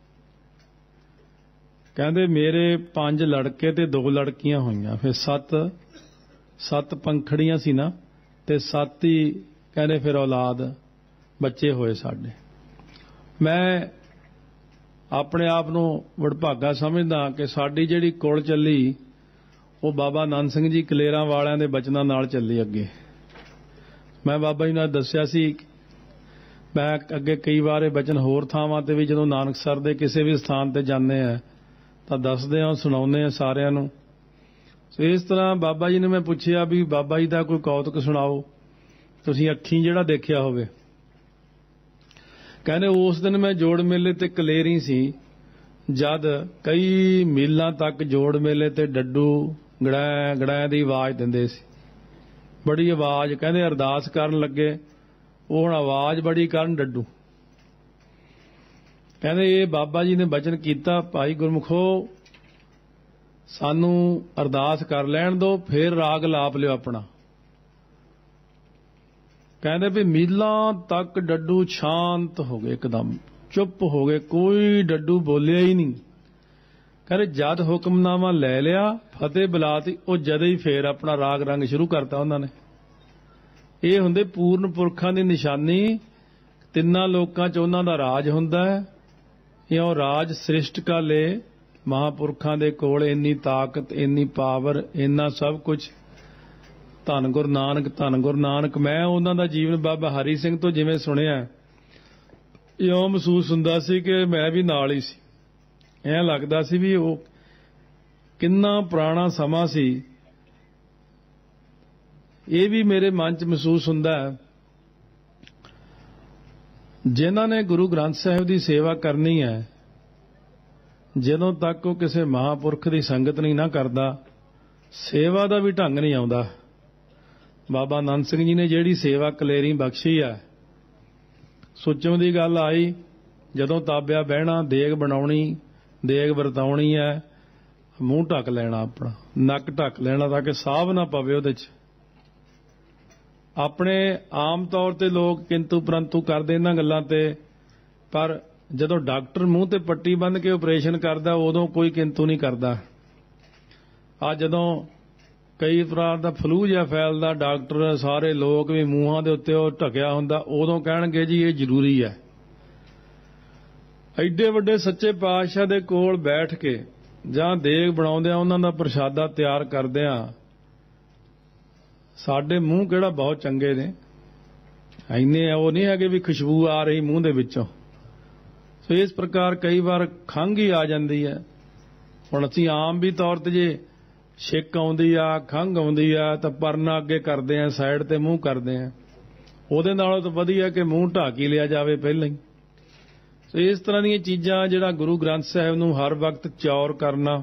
[SPEAKER 2] ਕਹਿੰਦੇ ਮੇਰੇ 5 ਲੜਕੇ ਤੇ 2 ਲੜਕੀਆਂ ਹੋਈਆਂ, ਫਿਰ 7 ਪੰਖੜੀਆਂ ਸੀ ਨਾ, ਤੇ 7 ਹੀ ਕਹਿੰਦੇ ਫਿਰ ਔਲਾਦ ਬੱਚੇ ਹੋਏ ਸਾਡੇ। ਮੈਂ ਆਪਣੇ ਆਪ ਨੂੰ ਵਡਭਾਗਾ ਸਮਝਦਾ ਕਿ ਸਾਡੀ ਜਿਹੜੀ ਕੁਲ ਚੱਲੀ ਉਹ ਬਾਬਾ ਆਨੰਦ ਸਿੰਘ ਜੀ ਕਲੇਰਾਂ ਵਾਲਿਆਂ ਦੇ ਬਚਨਾਂ ਨਾਲ ਚੱਲੀ ਅੱਗੇ। ਮੈਂ ਬਾਬਾ ਜੀ ਨਾਲ ਦੱਸਿਆ ਸੀ, ਮੈਂ ਅੱਗੇ ਕਈ ਵਾਰ ਇਹ ਬਚਨ ਹੋਰ ਥਾਵਾਂ ਤੇ ਵੀ ਜਦੋਂ ਨਾਨਕਸਰ ਦੇ ਕਿਸੇ ਵੀ ਸਥਾਨ ਤੇ ਜਾਂਦੇ ਆ ਤਾਂ ਦੱਸਦੇ ਆ, ਸੁਣਾਉਂਦੇ ਆ ਸਾਰਿਆਂ ਨੂੰ। ਇਸ ਤਰ੍ਹਾਂ ਬਾਬਾ ਜੀ ਨੇ ਮੈਂ ਪੁੱਛਿਆ ਵੀ ਬਾਬਾ ਜੀ ਦਾ ਕੋਈ ਕੌਤਕ ਸੁਣਾਓ ਤੁਸੀਂ ਅੱਖੀਂ ਜਿਹੜਾ ਦੇਖਿਆ ਹੋਵੇ। ਕਹਿੰਦੇ ਉਸ ਦਿਨ ਮੈਂ ਜੋੜ ਮੇਲੇ ਤੇ ਕਲੇਰੀ ਸੀ, ਜਦ ਕਈ ਮੀਲਾਂ ਤੱਕ ਜੋੜ ਮੇਲੇ ਤੇ ਡੱਡੂ ਗੜੈ ਗੜੈ ਦੀ ਆਵਾਜ਼ ਦਿੰਦੇ ਸੀ, ਬੜੀ ਆਵਾਜ਼। ਕਹਿੰਦੇ ਅਰਦਾਸ ਕਰਨ ਲੱਗੇ, ਉਹ ਹੁਣ ਆਵਾਜ਼ ਬੜੀ ਕਰਨ ਡੱਡੂ। ਕਹਿੰਦੇ ਇਹ ਬਾਬਾ ਜੀ ਨੇ ਬਚਨ ਕੀਤਾ, ਭਾਈ ਗੁਰਮੁਖੋ ਸਾਨੂੰ ਅਰਦਾਸ ਕਰ ਲੈਣ ਦਿਓ, ਫੇਰ ਰਾਗ ਲਾਪ ਲਿਓ ਆਪਣਾ। ਕਹਿੰਦੇ ਵੀ ਮੀਲਾਂ ਤੱਕ ਡੱਡੂ ਸ਼ਾਂਤ ਹੋ ਗਏ, ਇੱਕਦਮ ਚੁੱਪ ਹੋ ਗਏ, ਕੋਈ ਡੱਡੂ ਬੋਲਿਆ ਹੀ ਨਹੀਂ। ਕਹਿੰਦੇ ਜਦ ਹੁਕਮਨਾਮਾ ਲੈ ਲਿਆ, ਫਤਿਹ ਬੁਲਾਤੀ, ਉਹ ਜਦੇ ਹੀ ਫੇਰ ਆਪਣਾ ਰਾਗ ਰੰਗ ਸ਼ੁਰੂ ਕਰਤਾ ਉਹਨਾਂ ਨੇ। ਇਹ ਹੁੰਦੇ ਪੂਰਨ ਪੁਰਖਾਂ ਦੀ ਨਿਸ਼ਾਨੀ। ਤਿੰਨਾਂ ਲੋਕਾਂ 'ਚ ਉਹਨਾਂ ਦਾ ਰਾਜ ਹੁੰਦਾ ਹੈ। ਇਉਂ ਰਾਜ ਸ੍ਰਿਸ਼ਟ ਕਾ ਲੇ, ਮਹਾਂਪੁਰਖਾਂ ਦੇ ਕੋਲ ਇੰਨੀ ਤਾਕਤ, ਇੰਨੀ ਪਾਵਰ, ਇੰਨਾ ਸਭ ਕੁਝ। ਧੰਨ ਗੁਰੂ ਨਾਨਕ, ਧੰਨ ਗੁਰੂ ਨਾਨਕ। ਮੈਂ ਉਹਨਾਂ ਦਾ ਜੀਵਨ ਬਾਬਾ ਹਰੀ ਸਿੰਘ ਤੋਂ ਜਿਵੇਂ ਸੁਣਿਆ, ਇਉਂ ਮਹਿਸੂਸ ਹੁੰਦਾ ਸੀ ਕਿ ਮੈਂ ਵੀ ਨਾਲ ਹੀ ਸੀ। ਐਂ ਲੱਗਦਾ ਸੀ ਵੀ ਉਹ ਕਿੰਨਾ ਪੁਰਾਣਾ ਸਮਾਂ ਸੀ। ਇਹ ਵੀ ਮੇਰੇ ਮਨ 'ਚ ਮਹਿਸੂਸ ਹੁੰਦਾ ਹੈ, ਜਿਨ੍ਹਾਂ ਨੇ ਗੁਰੂ ਗ੍ਰੰਥ ਸਾਹਿਬ ਦੀ ਸੇਵਾ ਕਰਨੀ ਹੈ, ਜਦੋਂ ਤੱਕ ਉਹ ਕਿਸੇ ਮਹਾਂਪੁਰਖ ਦੀ ਸੰਗਤ ਨਹੀਂ ਨਾ ਕਰਦਾ, ਸੇਵਾ ਦਾ ਵੀ ਢੰਗ ਨਹੀਂ ਆਉਂਦਾ। ਬਾਬਾ ਆਨੰਦ ਸਿੰਘ ਜੀ ਨੇ ਜਿਹੜੀ ਸੇਵਾ ਕਲੇਰੀ ਬਖਸ਼ੀ ਹੈ, ਸੁੱਚੋਂ ਦੀ ਗੱਲ ਆਈ, ਜਦੋਂ ਤਾਬਿਆ ਬਹਿਣਾ, ਦੇਗ ਬਣਾਉਣੀ, ਦੇਗ ਵਰਤਾਉਣੀ ਹੈ, ਮੂੰਹ ਢੱਕ ਲੈਣਾ, ਆਪਣਾ ਨੱਕ ਢੱਕ ਲੈਣਾ ਤਾਂ ਕਿ ਸਾਹ ਨਾ ਪਵੇ ਉਹਦੇ 'ਚ। ਆਪਣੇ ਆਮ ਤੌਰ ਤੇ ਲੋਕ ਕਿੰਤੂ ਪਰੰਤੂ ਕਰਦੇ ਇਹਨਾਂ ਗੱਲਾਂ ਤੇ, ਪਰ ਜਦੋਂ ਡਾਕਟਰ ਮੂੰਹ ਤੇ ਪੱਟੀ ਬੰਨ੍ਹ ਕੇ ਆਪਰੇਸ਼ਨ ਕਰਦਾ ਉਦੋਂ ਕੋਈ ਕਿੰਤੂ ਨਹੀਂ ਕਰਦਾ। ਆ ਜਦੋਂ ਕਈ ਤਰ੍ਹਾਂ ਦਾ ਫਲੂ ਜਿਹਾ ਫੈਲਦਾ, ਡਾਕਟਰ ਸਾਰੇ ਲੋਕ ਵੀ ਮੂੰਹਾਂ ਦੇ ਉੱਤੇ ਉਹ ਢਕਿਆ ਹੁੰਦਾ, ਉਦੋਂ ਕਹਿਣਗੇ ਜੀ ਇਹ ਜ਼ਰੂਰੀ ਹੈ। ਐਡੇ ਵੱਡੇ ਸੱਚੇ ਪਾਤਸ਼ਾਹ ਦੇ ਕੋਲ ਬੈਠ ਕੇ ਜਾਂ ਦੇਗ ਬਣਾਉਂਦਿਆਂ, ਉਹਨਾਂ ਦਾ ਪ੍ਰਸ਼ਾਦਾ ਤਿਆਰ ਕਰਦਿਆਂ, ਸਾਡੇ ਮੂੰਹ ਕਿਹੜਾ ਬਹੁਤ ਚੰਗੇ ਨੇ, ਇੰਨੇ ਉਹ ਨਹੀਂ ਹੈਗੇ ਵੀ ਖੁਸ਼ਬੂ ਆ ਰਹੀ ਮੂੰਹ ਦੇ ਵਿੱਚੋਂ। ਸੋ ਇਸ ਪ੍ਰਕਾਰ ਕਈ ਵਾਰ ਖੰਘ ਹੀ ਆ ਜਾਂਦੀ ਹੈ। ਹੁਣ ਅਸੀਂ ਆਮ ਵੀ ਤੌਰ ਤੇ ਜੇ ਛਿੱਕ ਆਉਂਦੀ ਆ, ਖੰਘ ਆਉਂਦੀ ਆ, ਤਾਂ ਪਰਨਾ ਅੱਗੇ ਕਰਦੇ ਆ, ਸਾਈਡ ਤੇ ਮੂੰਹ ਕਰਦੇ ਆ। ਉਹਦੇ ਨਾਲੋਂ ਤਾਂ ਵਧੀਆ ਕਿ ਮੂੰਹ ਢੱਕ ਹੀ ਲਿਆ ਜਾਵੇ ਪਹਿਲਾਂ ਹੀ। ਸੋ ਇਸ ਤਰ੍ਹਾਂ ਦੀਆਂ ਚੀਜ਼ਾਂ, ਜਿਹੜਾ ਗੁਰੂ ਗ੍ਰੰਥ ਸਾਹਿਬ ਨੂੰ ਹਰ ਵਕਤ ਚੌਰ ਕਰਨਾ,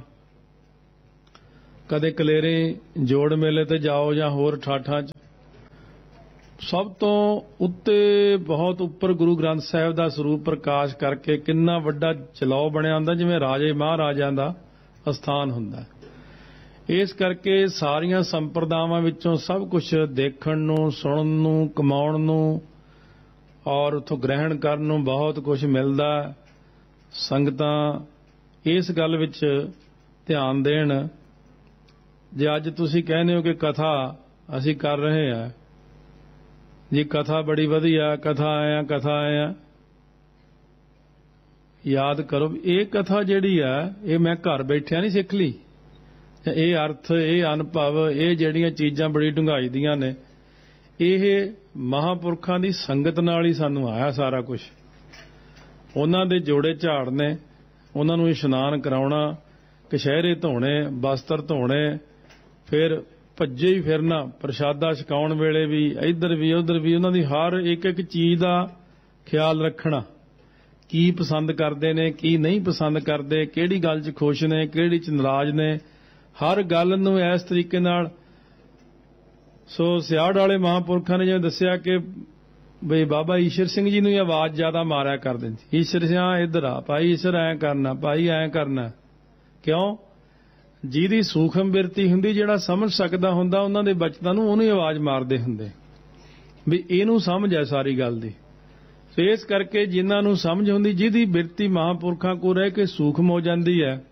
[SPEAKER 2] ਕਦੇ ਕਲੇਰੇ ਜੋੜ ਮੇਲੇ ਤੇ ਜਾਓ ਜਾਂ ਹੋਰ ਠਾਠਾਂ 'ਚ, ਸਭ ਤੋਂ ਉੱਤੇ ਬਹੁਤ ਉੱਪਰ ਗੁਰੂ ਗ੍ਰੰਥ ਸਾਹਿਬ ਦਾ ਸਰੂਪ ਪ੍ਰਕਾਸ਼ ਕਰਕੇ ਕਿੰਨਾ ਵੱਡਾ ਚਲਾਓ ਬਣਿਆ ਹੁੰਦਾ, ਜਿਵੇਂ ਰਾਜੇ ਮਹਾਰਾਜਿਆਂ ਦਾ ਅਸਥਾਨ ਹੁੰਦਾ। ਇਸ ਕਰਕੇ ਸਾਰੀਆਂ ਸੰਪਰਦਾਵਾਂ ਵਿੱਚੋਂ ਸਭ ਕੁਝ ਦੇਖਣ ਨੂੰ, ਸੁਣਨ ਨੂੰ, ਕਮਾਉਣ ਨੂੰ ਔਰ ਉੱਥੋਂ ਗ੍ਰਹਿਣ ਕਰਨ ਨੂੰ ਬਹੁਤ ਕੁਝ ਮਿਲਦਾ। ਸੰਗਤਾਂ ਇਸ ਗੱਲ ਵਿੱਚ ਧਿਆਨ ਦੇਣ। ਜੇ ਅੱਜ ਤੁਸੀਂ ਕਹਿੰਦੇ ਹੋ ਕਿ ਕਥਾ ਅਸੀਂ ਕਰ ਰਹੇ ਹਾਂ ਜੀ, ਕਥਾ ਬੜੀ ਵਧੀਆ, ਕਥਾ ਆਇਆ, ਕਥਾ ਆਇਆ, ਯਾਦ ਕਰੋ ਇਹ ਕਥਾ ਜਿਹੜੀ ਆ, ਇਹ ਮੈਂ ਘਰ ਬੈਠਿਆ ਨਹੀਂ ਸਿੱਖ ਲਈ। ਇਹ ਅਰਥ, ਇਹ ਅਨੁਭਵ, ਇਹ ਜਿਹੜੀਆਂ ਚੀਜ਼ਾਂ ਬੜੀ ਡੂੰਘਾਈ ਦੀਆਂ ਨੇ, ਇਹ ਮਹਾਂਪੁਰਖਾਂ ਦੀ ਸੰਗਤ ਨਾਲ ਹੀ ਸਾਨੂੰ ਆਇਆ ਸਾਰਾ ਕੁਝ। ਉਹਨਾਂ ਦੇ ਜੋੜੇ ਝਾੜਨੇ, ਉਹਨਾਂ ਨੂੰ ਇਸ਼ਨਾਨ ਕਰਾਉਣਾ, ਕਛਹਿਰੇ ਧੋਣੇ, ਬਸਤਰ ਧੋਣੇ, ਫਿਰ ਭੱਜੇ ਹੀ ਫਿਰਨਾ, ਪ੍ਰਸ਼ਾਦਾ ਛਕਾਉਣ ਵੇਲੇ ਵੀ ਇੱਧਰ ਵੀ ਉੱਧਰ ਵੀ, ਉਹਨਾਂ ਦੀ ਹਰ ਇੱਕ ਇੱਕ ਚੀਜ਼ ਦਾ ਖਿਆਲ ਰੱਖਣਾ। ਕੀ ਪਸੰਦ ਕਰਦੇ ਨੇ, ਕੀ ਨਹੀਂ ਪਸੰਦ ਕਰਦੇ, ਕਿਹੜੀ ਗੱਲ 'ਚ ਖੁਸ਼ ਨੇ, ਕਿਹੜੀ 'ਚ ਨਾਰਾਜ਼ ਨੇ, ਹਰ ਗੱਲ ਨੂੰ ਇਸ ਤਰੀਕੇ ਨਾਲ। ਸੋ ਸਿਆੜ ਵਾਲੇ ਮਹਾਂਪੁਰਖਾਂ ਨੇ ਜਿਵੇਂ ਦੱਸਿਆ ਕਿ ਬਈ ਬਾਬਾ ਈਸ਼ਰ ਸਿੰਘ ਜੀ ਨੂੰ ਹੀ ਆਵਾਜ਼ ਜ਼ਿਆਦਾ ਮਾਰਿਆ ਕਰਦੇ ਸੀ, ਈਸ਼ਰ ਸਿਆ ਇੱਧਰ ਆ ਭਾਈ, ਈਸ਼ਰ ਐਂ ਕਰਨਾ ਭਾਈ, ਐਂ ਕਰਨਾ। ਕਿਉਂ? ਜਿਹਦੀ ਸੂਖਮ ਬਿਰਤੀ ਹੁੰਦੀ, ਜਿਹੜਾ ਸਮਝ ਸਕਦਾ ਹੁੰਦਾ ਉਹਨਾਂ ਦੇ ਬਚਨਾਂ ਨੂੰ, ਉਹਨੂੰ ਹੀ ਆਵਾਜ਼ ਮਾਰਦੇ ਹੁੰਦੇ। ਵੀ ਇਹਨੂੰ ਸਮਝ ਹੈ ਸਾਰੀ ਗੱਲ ਦੀ। ਸੋ ਇਸ ਕਰਕੇ ਜਿਨ੍ਹਾਂ ਨੂੰ ਸਮਝ ਹੁੰਦੀ, ਜਿਹਦੀ ਬਿਰਤੀ ਮਹਾਂਪੁਰਖਾਂ ਕੋਲ ਰਹਿ ਕੇ ਸੂਖਮ ਹੋ ਜਾਂਦੀ ਹੈ,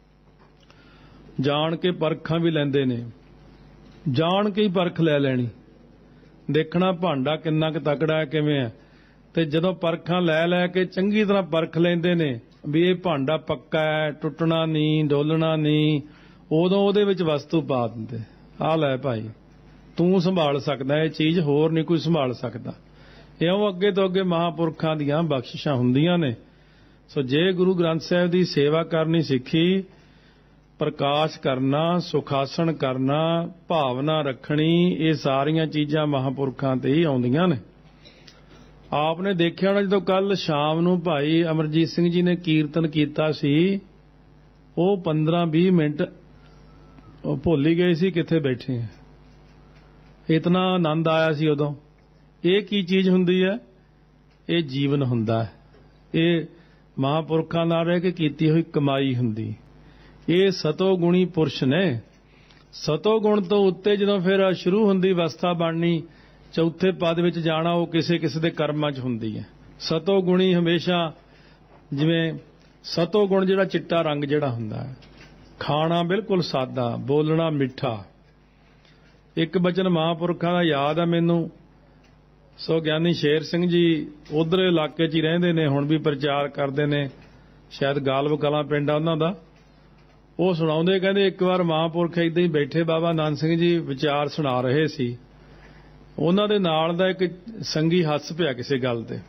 [SPEAKER 2] ਜਾਣ ਕੇ ਪਰਖਾਂ ਵੀ ਲੈਂਦੇ ਨੇ, ਜਾਣ ਕੇ ਹੀ ਪਰਖ ਲੈ ਲੈਣੀ, ਦੇਖਣਾ ਭਾਂਡਾ ਕਿੰਨਾ ਕੁ ਤਕੜਾ ਹੈ, ਕਿਵੇਂ ਹੈ। ਤੇ ਜਦੋਂ ਪਰਖਾਂ ਲੈ ਲੈ ਕੇ ਚੰਗੀ ਤਰ੍ਹਾਂ ਪਰਖ ਲੈਂਦੇ ਨੇ ਵੀ ਇਹ ਭਾਂਡਾ ਪੱਕਾ ਹੈ, ਟੁੱਟਣਾ ਨਹੀਂ, ਡੋਲਣਾ ਨਹੀਂ, ਉਦੋਂ ਉਹਦੇ ਵਿੱਚ ਵਸਤੂ ਪਾ ਦਿੰਦੇ, ਆਹ ਲੈ ਭਾਈ ਤੂੰ ਸੰਭਾਲ ਸਕਦਾ ਇਹ ਚੀਜ਼, ਹੋਰ ਨਹੀਂ ਕੋਈ ਸੰਭਾਲ ਸਕਦਾ। ਇਉਂ ਅੱਗੇ ਤੋਂ ਅੱਗੇ ਮਹਾਂਪੁਰਖਾਂ ਦੀਆਂ ਬਖਸ਼ਿਸ਼ਾਂ ਹੁੰਦੀਆਂ ਨੇ। ਸੋ ਜੇ ਗੁਰੂ ਗ੍ਰੰਥ ਸਾਹਿਬ ਦੀ ਸੇਵਾ ਕਰਨੀ ਸਿੱਖੀ, ਪ੍ਰਕਾਸ਼ ਕਰਨਾ, ਸੁਖਾਸਣ ਕਰਨਾ, ਭਾਵਨਾ ਰੱਖਣੀ, ਇਹ ਸਾਰੀਆਂ ਚੀਜ਼ਾਂ ਮਹਾਂਪੁਰਖਾਂ ਤੇ ਹੀ ਆਉਂਦੀਆਂ ਨੇ। ਆਪ ਨੇ ਦੇਖਿਆ ਹੋਣਾ ਜਦੋਂ ਕੱਲ ਸ਼ਾਮ ਨੂੰ ਭਾਈ ਅਮਰਜੀਤ ਸਿੰਘ ਜੀ ਨੇ ਕੀਰਤਨ ਕੀਤਾ ਸੀ, ਉਹ 15-20 ਮਿੰਟ ਭੁੱਲ ਹੀ ਗਏ ਸੀ ਕਿੱਥੇ ਬੈਠੇ ਆ, ਇਤਨਾ ਆਨੰਦ ਆਇਆ ਸੀ ਉਦੋਂ। ਇਹ ਕੀ ਚੀਜ਼ ਹੁੰਦੀ ਹੈ? ਇਹ ਜੀਵਨ ਹੁੰਦਾ ਹੈ, ਇਹ ਮਹਾਂਪੁਰਖਾਂ ਨਾਲ ਰਹਿ ਕੇ ਕੀਤੀ ਹੋਈ ਕਮਾਈ ਹੁੰਦੀ। ਇਹ ਸਤੋ ਗੁਣੀ ਪੁਰਸ਼ ਨੇ। ਸਤੋ ਗੁਣ ਤੋਂ ਉੱਤੇ ਜਦੋਂ ਫਿਰ ਸ਼ੁਰੂ ਹੁੰਦੀ ਅਵਸਥਾ ਬਣਨੀ, ਚੌਥੇ ਪਦ ਵਿੱਚ ਜਾਣਾ, ਉਹ ਕਿਸੇ ਕਿਸੇ ਦੇ ਕਰਮਾਂ 'ਚ ਹੁੰਦੀ ਹੈ। ਸਤੋ ਗੁਣੀ ਹਮੇਸ਼ਾ, ਜਿਵੇਂ ਸਤੋ ਗੁਣ ਜਿਹੜਾ ਚਿੱਟਾ ਰੰਗ ਜਿਹੜਾ ਹੁੰਦਾ ਹੈ, ਖਾਣਾ ਬਿਲਕੁਲ ਸਾਦਾ, ਬੋਲਣਾ ਮਿੱਠਾ। ਇੱਕ ਬਚਨ ਮਹਾਂਪੁਰਖਾਂ ਦਾ ਯਾਦ ਹੈ ਮੈਨੂੰ। ਸੋ ਗਿਆਨੀ ਸ਼ੇਰ ਸਿੰਘ ਜੀ ਉਧਰ ਇਲਾਕੇ 'ਚ ਹੀ ਰਹਿੰਦੇ ਨੇ, ਹੁਣ ਵੀ ਪ੍ਰਚਾਰ ਕਰਦੇ ਨੇ, ਸ਼ਾਇਦ ਗਾਲਬ ਕਲਾਂ ਪਿੰਡ ਆ ਉਹਨਾਂ ਦਾ। ਉਹ ਸੁਣਾਉਂਦੇ, ਕਹਿੰਦੇ ਇੱਕ ਵਾਰ ਮਹਾਂਪੁਰਖ ਏਦਾਂ ਹੀ ਬੈਠੇ, ਬਾਬਾ ਨਾਨਕ ਸਿੰਘ ਜੀ ਵਿਚਾਰ ਸੁਣਾ ਰਹੇ ਸੀ, ਉਹਨਾਂ ਦੇ ਨਾਲ ਦਾ ਇੱਕ ਸੰਗੀ ਹੱਸ ਪਿਆ ਕਿਸੇ ਗੱਲ ਤੇ,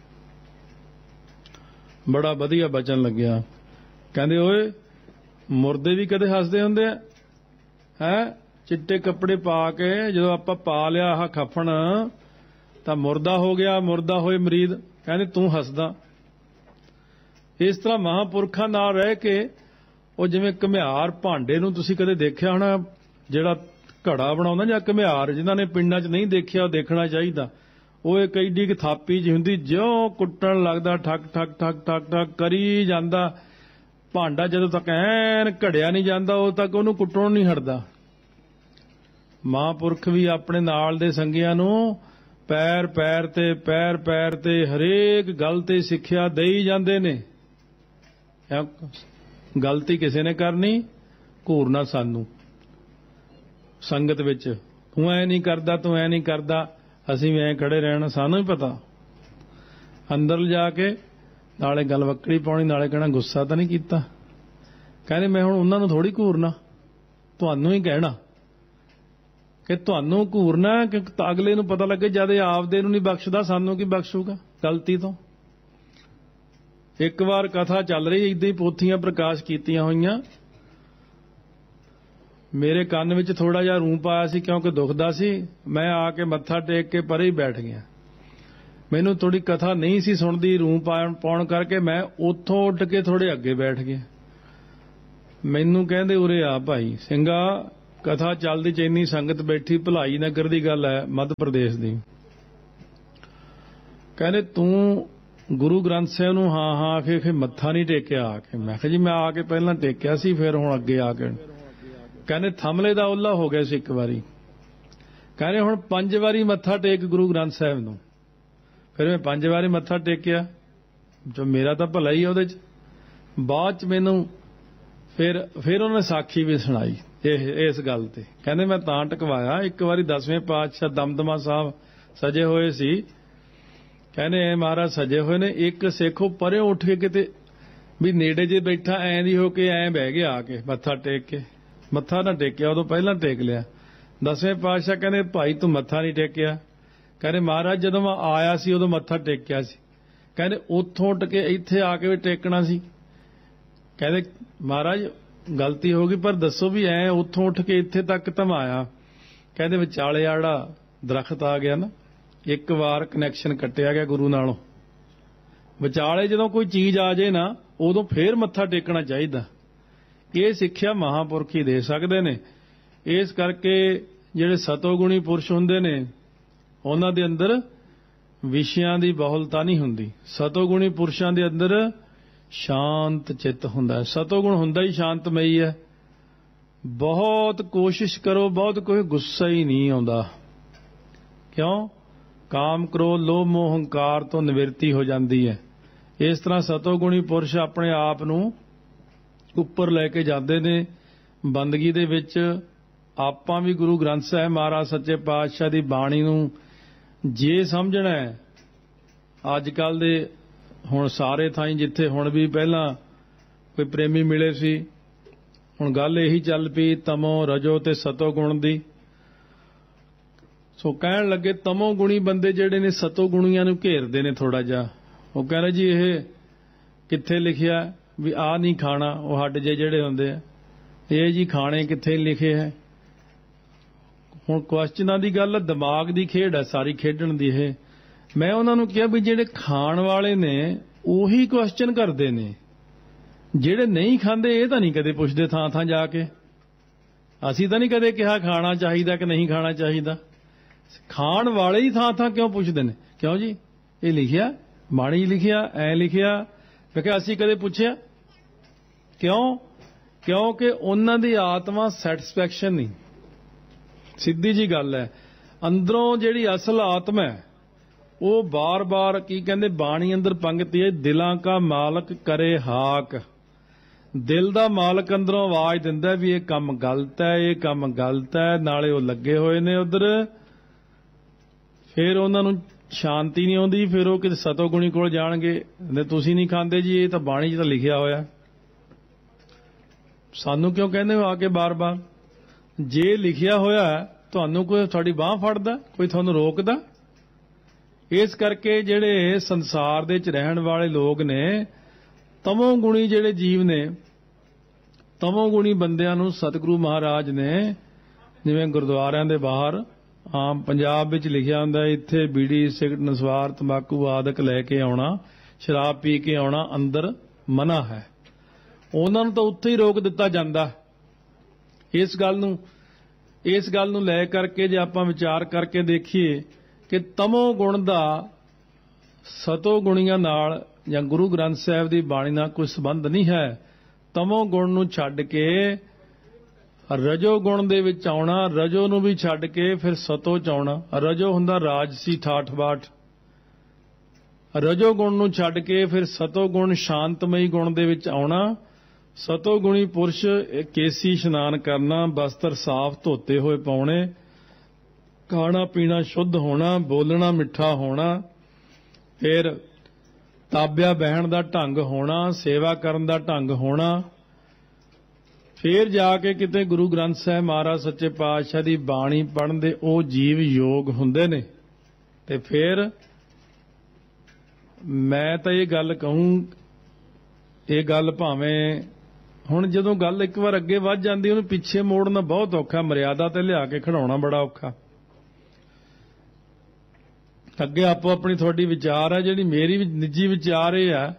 [SPEAKER 2] ਬੜਾ ਵਧੀਆ ਬਚਨ ਲੱਗਿਆ। ਕਹਿੰਦੇ ਓਏ ਮੁਰਦੇ ਵੀ ਕਦੇ ਹੱਸਦੇ ਹੁੰਦੇ ਆ ਹੈ? ਚਿੱਟੇ ਕੱਪੜੇ ਪਾ ਕੇ ਜਦੋਂ ਆਪਾਂ ਪਾ ਲਿਆ ਆਹ ਖਫਣ ਤਾਂ ਮੁਰਦਾ ਹੋ ਗਿਆ, ਮੁਰਦਾ ਹੋਏ ਮਰੀਦ, ਕਹਿੰਦੇ ਤੂੰ ਹੱਸਦਾ। ਇਸ ਤਰ੍ਹਾਂ ਮਹਾਂਪੁਰਖਾਂ ਨਾਲ ਰਹਿ ਕੇ, ਉਹ ਜਿਵੇਂ ਘੁਮਿਆਰ ਭਾਂਡੇ ਨੂੰ ਤੁਸੀਂ ਕਦੇ ਦੇਖਿਆ ਹੋਣਾ, ਜਿਹੜਾ ਘੜਾ ਬਣਾਉਂਦਾ ਜਾਂ ਘੁਮਿਆਰ, ਜਿਨ੍ਹਾਂ ਨੇ ਪਿੰਡਾਂ 'ਚ ਨਹੀਂ ਦੇਖਿਆ ਉਹ ਦੇਖਣਾ ਚਾਹੀਦਾ। ਉਹ ਇੱਕ ਐਡੀ ਕੁ ਥਾਪੀ ਜਿਹੀ ਹੁੰਦੀ, ਜਿਉਂ ਕੁੱਟਣ ਲੱਗਦਾ ਠੱਕ ਠੱਕ ਠੱਕ ਠੱਕ ਠੱਕ ਕਰੀ ਜਾਂਦਾ, ਭਾਂਡਾ ਜਦੋਂ ਤੱਕ ਐਨ ਘੜਿਆ ਨਹੀਂ ਜਾਂਦਾ ਉਦੋਂ ਤੱਕ ਉਹਨੂੰ ਕੁੱਟਣੋਂ ਨਹੀਂ ਹਟਦਾ। ਮਹਾਂਪੁਰਖ ਵੀ ਆਪਣੇ ਨਾਲ ਦੇ ਸੰਗੀਆਂ ਨੂੰ ਪੈਰ ਪੈਰ ਤੇ ਹਰੇਕ ਗੱਲ ਤੇ ਸਿੱਖਿਆ ਦੇਈ ਜਾਂਦੇ ਨੇ। ਗਲਤੀ ਕਿਸੇ ਨੇ ਕਰਨੀ, ਘੂਰਨਾ ਸਾਨੂੰ ਸੰਗਤ ਵਿੱਚ, ਤੂੰ ਐ ਨਹੀਂ ਕਰਦਾ, ਤੂੰ ਐ ਨਹੀਂ ਕਰਦਾ, ਅਸੀਂ ਵੀ ਐਂ ਖੜੇ ਰਹਿਣਾ, ਸਾਨੂੰ ਹੀ ਪਤਾ। ਅੰਦਰ ਲਿਜਾ ਕੇ ਨਾਲੇ ਗੱਲ ਵੱਕੜੀ ਪਾਉਣੀ, ਨਾਲੇ ਕਹਿਣਾ ਗੁੱਸਾ ਤਾਂ ਨਹੀਂ ਕੀਤਾ। ਕਹਿੰਦੇ ਮੈਂ ਹੁਣ ਉਹਨਾਂ ਨੂੰ ਥੋੜੀ ਘੂਰਨਾ, ਤੁਹਾਨੂੰ ਹੀ ਕਹਿਣਾ ਕਿ ਤੁਹਾਨੂੰ ਘੂਰਨਾ, ਕਿ ਅਗਲੇ ਨੂੰ ਪਤਾ ਲੱਗੇ ਜਦ ਇਹ ਆਪਦੇ ਨੂੰ ਨਹੀਂ ਬਖਸ਼ਦਾ ਸਾਨੂੰ ਕੀ ਬਖਸ਼ੂਗਾ ਗਲਤੀ ਤੋਂ। ਇੱਕ ਵਾਰ ਕਥਾ ਚੱਲ ਰਹੀ, ਏਦਾਂ ਹੀ ਪੋਥੀਆਂ ਪ੍ਰਕਾਸ਼ ਕੀਤੀਆਂ ਹੋਈਆਂ, ਮੇਰੇ ਕੰਨ ਵਿੱਚ ਥੋੜਾ ਜਿਹਾ ਰੂੰ ਆਇਆ ਸੀ ਕਿਉਂਕਿ ਦੁਖਦਾ ਸੀ, ਮੈਂ ਆ ਕੇ ਮੱਥਾ ਟੇਕ ਕੇ ਪਰੇ ਹੀ ਬੈਠ ਗਿਆ। ਮੈਨੂੰ ਥੋੜੀ ਕਥਾ ਨਹੀਂ ਸੀ ਸੁਣਦੀ ਰੂੰ ਪਾਉਣ ਕਰਕੇ, ਮੈਂ ਉੱਥੋਂ ਉੱਠ ਕੇ ਥੋੜੇ ਅੱਗੇ ਬੈਠ ਗਿਆ। ਮੈਨੂੰ ਕਹਿੰਦੇ ਉਰੇ ਆ ਭਾਈ ਸਿੰਘਾ, ਕਥਾ ਚੱਲਦੀ ਚ ਇੰਨੀ ਸੰਗਤ ਬੈਠੀ, ਭਲਾਈ ਨਗਰ ਦੀ ਗੱਲ ਹੈ, ਮੱਧ ਪ੍ਰਦੇਸ਼ ਦੀ। ਕਹਿੰਦੇ ਤੂੰ ਗੁਰੂ ਗ੍ਰੰਥ ਸਾਹਿਬ ਨੂੰ ਹਾਂ ਹਾਂ ਆਖੇ ਮੱਥਾ ਨਹੀਂ ਟੇਕਿਆ ਆ ਕੇ। ਮੈਂ ਕਿਹਾ ਜੀ ਮੈਂ ਆ ਕੇ ਪਹਿਲਾਂ ਟੇਕਿਆ ਸੀ, ਫਿਰ ਹੁਣ ਅੱਗੇ ਆ ਕੇ। ਕਹਿੰਦੇ ਥਮਲੇ ਦਾ ਓਲਾ ਹੋ ਗਿਆ ਸੀ ਇੱਕ ਵਾਰੀ। ਕਹਿੰਦੇ ਹੁਣ 5 ਵਾਰੀ ਮੱਥਾ ਟੇਕ ਗੁਰੂ ਗ੍ਰੰਥ ਸਾਹਿਬ ਨੂੰ। ਫਿਰ ਮੈਂ 5 ਵਾਰੀ ਮੱਥਾ ਟੇਕਿਆ, ਜੋ ਮੇਰਾ ਤਾਂ ਭਲਾ ਹੀ ਉਹਦੇ ਚ। ਬਾਅਦ ਚ ਮੈਨੂੰ ਫਿਰ ਉਹਨੇ ਸਾਖੀ ਵੀ ਸੁਣਾਈ ਇਸ ਗੱਲ ਤੇ। ਕਹਿੰਦੇ ਮੈਂ ਤਾਂ ਟਕਵਾਇਆ, ਇੱਕ ਵਾਰੀ 10ਵੇਂ ਪਾਤਸ਼ਾਹ ਦਮਦਮਾ ਸਾਹਿਬ ਸਜੇ ਹੋਏ ਸੀ। ਕਹਿੰਦੇ ਐ ਮਹਾਰਾਜ ਸਜੇ ਹੋਏ ਨੇ, ਇੱਕ ਸਿੱਖ ਪਰੇ ਉੱਠ ਕੇ ਕਿਤੇ ਵੀ ਨੇੜੇ ਜੇ ਬੈਠਾ ਐਂ ਦੀ ਹੋ ਕੇ ਐਂ ਬਹਿ ਗਿਆ ਆ ਕੇ ਮੱਥਾ ਟੇਕ ਕੇ। ਮੱਥਾ ਨਾ ਟੇਕਿਆ, ਉਦੋਂ ਪਹਿਲਾਂ ਟੇਕ ਲਿਆ। 10ਵੇਂ ਪਾਤਸ਼ਾਹ ਕਹਿੰਦੇ ਭਾਈ ਤੂੰ ਮੱਥਾ ਨਹੀਂ ਟੇਕਿਆ। ਕਹਿੰਦੇ ਮਹਾਰਾਜ ਜਦੋਂ ਮੈਂ ਆਇਆ ਸੀ ਉਦੋਂ ਮੱਥਾ ਟੇਕਿਆ ਸੀ। ਕਹਿੰਦੇ ਉੱਥੋਂ ਉੱਠ ਕੇ ਇੱਥੇ ਆ ਕੇ ਵੀ ਟੇਕਣਾ ਸੀ। ਕਹਿੰਦੇ ਮਹਾਰਾਜ ਗਲਤੀ ਹੋ ਗਈ, ਪਰ ਦੱਸੋ ਵੀ ਐ ਉੱਥੋਂ ਉੱਠ ਕੇ ਇੱਥੇ ਤੱਕ ਧਮਾਇਆ। ਕਹਿੰਦੇ ਵਿਚਾਲੇ ਆ ਜਿਹੜਾ ਦਰਖਤ ਆ ਗਿਆ ਨਾ, ਇੱਕ ਵਾਰ ਕਨੈਕਸ਼ਨ ਕੱਟਿਆ ਗਿਆ ਗੁਰੂ ਨਾਲੋਂ। ਵਿਚਾਲੇ ਜਦੋਂ ਕੋਈ ਚੀਜ਼ ਆ ਜੇ ਨਾ, ਉਦੋਂ ਫੇਰ ਮੱਥਾ ਟੇਕਣਾ ਚਾਹੀਦਾ। ਇਹ ਸਿੱਖਿਆ ਮਹਾਂਪੁਰਖ ਹੀ ਦੇ ਸਕਦੇ ਨੇ। ਇਸ ਕਰਕੇ ਜਿਹੜੇ ਸਤੋਗੁਣੀ ਪੁਰਸ਼ ਹੁੰਦੇ ਨੇ, ਉਹਨਾਂ ਦੇ ਅੰਦਰ ਵਿਸ਼ਿਆਂ ਦੀ ਬਹੁਲਤਾ ਨਹੀਂ ਹੁੰਦੀ। ਸਤੋਗੁਣੀ ਪੁਰਸ਼ਾਂ ਦੇ ਅੰਦਰ ਸ਼ਾਂਤ ਚਿੱਤ ਹੁੰਦਾ ਹੈ। ਸਤੋਗੁਣ ਹੁੰਦਾ ਹੀ ਸ਼ਾਂਤਮਈ ਹੈ। ਬਹੁਤ ਕੋਸ਼ਿਸ਼ ਕਰੋ, ਬਹੁਤ ਕੋਈ ਗੁੱਸਾ ਹੀ ਨਹੀਂ ਆਉਂਦਾ। ਕਿਉਂ? ਕਾਮ ਕ੍ਰੋਧ ਲੋਭ ਮੋਹ ਹੰਕਾਰ ਤੋਂ ਨਿਵਰਤੀ ਹੋ ਜਾਂਦੀ ਹੈ। ਇਸ ਤਰ੍ਹਾਂ ਸਤੋਗੁਣੀ ਪੁਰਸ਼ ਆਪਣੇ ਆਪ ਨੂੰ ਉੱਪਰ ਲੈ ਕੇ ਜਾਂਦੇ ਨੇ ਬੰਦਗੀ ਦੇ ਵਿੱਚ। ਆਪਾਂ ਵੀ ਗੁਰੂ ਗ੍ਰੰਥ ਸਾਹਿਬ ਮਹਾਰਾਜ ਸੱਚੇ ਪਾਤਸ਼ਾਹ ਦੀ ਬਾਣੀ ਨੂੰ ਜੇ ਸਮਝਣਾ ਹੈ, ਅੱਜ ਕੱਲ੍ਹ ਦੇ ਹੁਣ ਸਾਰੇ ਥਾਈਂ ਜਿੱਥੇ ਹੁਣ ਵੀ ਪਹਿਲਾਂ ਕੋਈ ਪ੍ਰੇਮੀ ਮਿਲੇ ਸੀ, ਹੁਣ ਗੱਲ ਇਹੀ ਚੱਲ ਪਈ ਤਮੋ ਰਜੋ ਤੇ ਸਤੋ ਗੁਣ ਦੀ। ਸੋ ਕਹਿਣ ਲੱਗੇ ਤਮੋ ਗੁਣੀ ਬੰਦੇ ਜਿਹੜੇ ਨੇ ਸਤੋ ਗੁਣੀਆਂ ਨੂੰ ਘੇਰਦੇ ਨੇ ਥੋੜਾ ਜਿਹਾ। ਉਹ ਕਹਿੰਦੇ ਜੀ ਇਹ ਕਿੱਥੇ ਲਿਖਿਆ ਵੀ ਆਹ ਨਹੀਂ ਖਾਣਾ, ਉਹ ਹੱਡ ਜਿਹੜੇ ਹੁੰਦੇ ਆ ਇਹ ਜੀ ਖਾਣੇ ਕਿੱਥੇ ਲਿਖੇ ਹੈ। ਹੁਣ ਕੁਐਸਚਨਾਂ ਦੀ ਗੱਲ, ਦਿਮਾਗ ਦੀ ਖੇਡ ਹੈ ਸਾਰੀ ਖੇਡਣ ਦੀ ਇਹ। ਮੈਂ ਉਹਨਾਂ ਨੂੰ ਕਿਹਾ ਵੀ ਜਿਹੜੇ ਖਾਣ ਵਾਲੇ ਨੇ ਉਹੀ ਕੁਐਸਚਨ ਕਰਦੇ ਨੇ, ਜਿਹੜੇ ਨਹੀਂ ਖਾਂਦੇ ਇਹ ਤਾਂ ਨਹੀਂ ਕਦੇ ਪੁੱਛਦੇ ਥਾਂ ਥਾਂ ਜਾ ਕੇ। ਅਸੀਂ ਤਾਂ ਨਹੀਂ ਕਦੇ ਕਿਹਾ ਖਾਣਾ ਚਾਹੀਦਾ ਕਿ ਨਹੀਂ ਖਾਣਾ ਚਾਹੀਦਾ। ਖਾਣ ਵਾਲੇ ਹੀ ਥਾਂ ਥਾਂ ਕਿਉਂ ਪੁੱਛਦੇ ਨੇ, ਕਿਉਂ ਜੀ ਇਹ ਲਿਖਿਆ ਬਾਣੀ ਲਿਖਿਆ ਐ ਲਿਖਿਆ। ਮੈਂ ਕਿਹਾ ਅਸੀਂ ਕਦੇ ਪੁੱਛਿਆ ਕਿਉਂ? ਕਿਉਂਕਿ ਉਹਨਾਂ ਦੀ ਆਤਮਾ ਸੈਟਿਸਫੈਕਸ਼ਨ ਨਹੀਂ। ਸਿੱਧੀ ਜੀ ਗੱਲ ਹੈ, ਅੰਦਰੋਂ ਜਿਹੜੀ ਅਸਲ ਆਤਮਾ ਹੈ ਉਹ ਬਾਰ-ਬਾਰ ਕੀ ਕਹਿੰਦੇ ਬਾਣੀ ਅੰਦਰ ਪੰਗਤੀ ਹੈ, ਦਿਲਾਂ ਕਾ ਮਾਲਕ ਕਰੇ ਹਾਕ। ਦਿਲ ਦਾ ਮਾਲਕ ਅੰਦਰੋਂ ਆਵਾਜ਼ ਦਿੰਦਾ ਵੀ ਇਹ ਕੰਮ ਗਲਤ ਹੈ, ਇਹ ਕੰਮ ਗਲਤ ਹੈ। ਨਾਲੇ ਉਹ ਲੱਗੇ ਹੋਏ ਨੇ ਉਧਰ, ਫਿਰ ਉਹਨਾਂ ਨੂੰ ਸ਼ਾਂਤੀ ਨਹੀਂ ਆਉਂਦੀ। ਫਿਰ ਉਹ ਕਿਤੇ ਸਤੋਗੁਣੀ ਕੋਲ ਜਾਣਗੇ, ਤੁਸੀਂ ਨਹੀਂ ਖਾਂਦੇ ਜੀ, ਇਹ ਤਾਂ ਬਾਣੀ 'ਚ ਤਾਂ ਲਿਖਿਆ ਹੋਇਆ। ਸਾਨੂੰ ਕਿਉਂ ਕਹਿੰਦੇ ਹੋ ਆ ਕੇ ਬਾਰ-ਬਾਰ? ਜੇ ਲਿਖਿਆ ਹੋਇਆ ਤੁਹਾਨੂੰ ਕੋਈ ਤੁਹਾਡੀ ਬਾਹ ਫੜਦਾ, ਕੋਈ ਤੁਹਾਨੂੰ ਰੋਕਦਾ? ਇਸ ਕਰਕੇ ਜਿਹੜੇ ਸੰਸਾਰ ਦੇ ਵਿੱਚ ਰਹਿਣ ਵਾਲੇ ਲੋਕ ਨੇ, ਤਮੋ ਗੁਣੀ ਜਿਹੜੇ ਜੀਵ ਨੇ, ਤਮੋ ਗੁਣੀ ਬੰਦਿਆਂ ਨੂੰ ਸਤਿਗੁਰੂ ਮਹਾਰਾਜ ਨੇ ਜਿਵੇਂ ਗੁਰਦੁਆਰਿਆਂ ਦੇ ਬਾਹਰ ਆਮ ਪੰਜਾਬ ਵਿੱਚ ਲਿਖਿਆ ਹੁੰਦਾ ਇੱਥੇ ਬੀੜੀ ਸਿਗਰਟ ਨਸਵਾਰ ਤੰਬਾਕੂ ਆਦਿਕ ਲੈ ਕੇ ਆਉਣਾ, ਸ਼ਰਾਬ ਪੀ ਕੇ ਆਉਣਾ ਅੰਦਰ ਮਨਾ ਹੈ। ਉਹਨਾਂ ਨੂੰ ਤਾਂ ਉੱਥੇ ਹੀ ਰੋਕ ਦਿੱਤਾ ਜਾਂਦਾ। ਇਸ ਗੱਲ ਨੂੰ ਲੈ ਕਰਕੇ ਜੇ ਆਪਾਂ ਵਿਚਾਰ ਕਰਕੇ ਦੇਖੀਏ ਕਿ ਤਮੋ ਗੁਣ ਦਾ ਸਤੋ ਗੁਣੀਆਂ ਨਾਲ ਜਾਂ ਗੁਰੂ ਗ੍ਰੰਥ ਸਾਹਿਬ ਦੀ ਬਾਣੀ ਨਾਲ ਕੋਈ ਸੰਬੰਧ ਨਹੀਂ ਹੈ। ਤਮੋ ਗੁਣ ਨੂੰ ਛੱਡ ਕੇ ਰਜੋ ਗੁਣ ਦੇ ਵਿੱਚ ਆਉਣਾ, ਰਜੋ ਨੂੰ ਵੀ ਛੱਡ ਕੇ ਫਿਰ ਸਤੋ ਚ ਆਉਣਾ। ਰਜੋ ਹੁੰਦਾ ਰਾਜਸੀ ਠਾਠ ਬਾਠ, ਰਜੋ ਗੁਣ ਨੂੰ ਛੱਡ ਕੇ ਫਿਰ ਸਤੋ ਗੁਣ ਸ਼ਾਂਤਮਈ ਗੁਣ ਦੇ ਵਿੱਚ ਆਉਣਾ। ਸਤੋ ਗੁਣੀ ਪੁਰਸ਼ ਕੇਸੀ ਇਸ਼ਨਾਨ ਕਰਨਾ, ਬਸਤਰ ਸਾਫ਼ ਧੋਤੇ ਹੋਏ ਪਾਉਣੇ, ਖਾਣਾ ਪੀਣਾ ਸ਼ੁੱਧ ਹੋਣਾ, ਬੋਲਣਾ ਮਿੱਠਾ ਹੋਣਾ, ਫਿਰ ਤਾਬਿਆ ਬਹਿਣ ਦਾ ਢੰਗ ਹੋਣਾ, ਸੇਵਾ ਕਰਨ ਦਾ ਢੰਗ ਹੋਣਾ। ਫਿਰ ਜਾ ਕੇ ਕਿਤੇ ਗੁਰੂ ਗ੍ਰੰਥ ਸਾਹਿਬ ਮਹਾਰਾਜ ਸੱਚੇ ਪਾਤਸ਼ਾਹ ਦੀ ਬਾਣੀ ਪੜ੍ਹਨ ਦੇ ਉਹ ਜੀਵ ਯੋਗ ਹੁੰਦੇ ਨੇ। ਤੇ ਫਿਰ ਮੈਂ ਤਾਂ ਇਹ ਗੱਲ ਕਹੂੰ, ਇਹ ਗੱਲ ਭਾਵੇਂ ਹੁਣ ਜਦੋਂ ਗੱਲ ਇੱਕ ਵਾਰ ਅੱਗੇ ਵੱਧ ਜਾਂਦੀ ਉਹਨੂੰ ਪਿੱਛੇ ਮੋੜਨਾ ਬਹੁਤ ਔਖਾ, ਮਰਿਆਦਾ ਤੇ ਲਿਆ ਕੇ ਖੜਾਉਣਾ ਬੜਾ ਔਖਾ। ਅੱਗੇ ਆਪੋ ਆਪਣੀ ਤੁਹਾਡੀ ਵਿਚਾਰ ਹੈ, ਜਿਹੜੀ ਮੇਰੀ ਨਿੱਜੀ ਵਿਚਾਰ ਇਹ ਆ,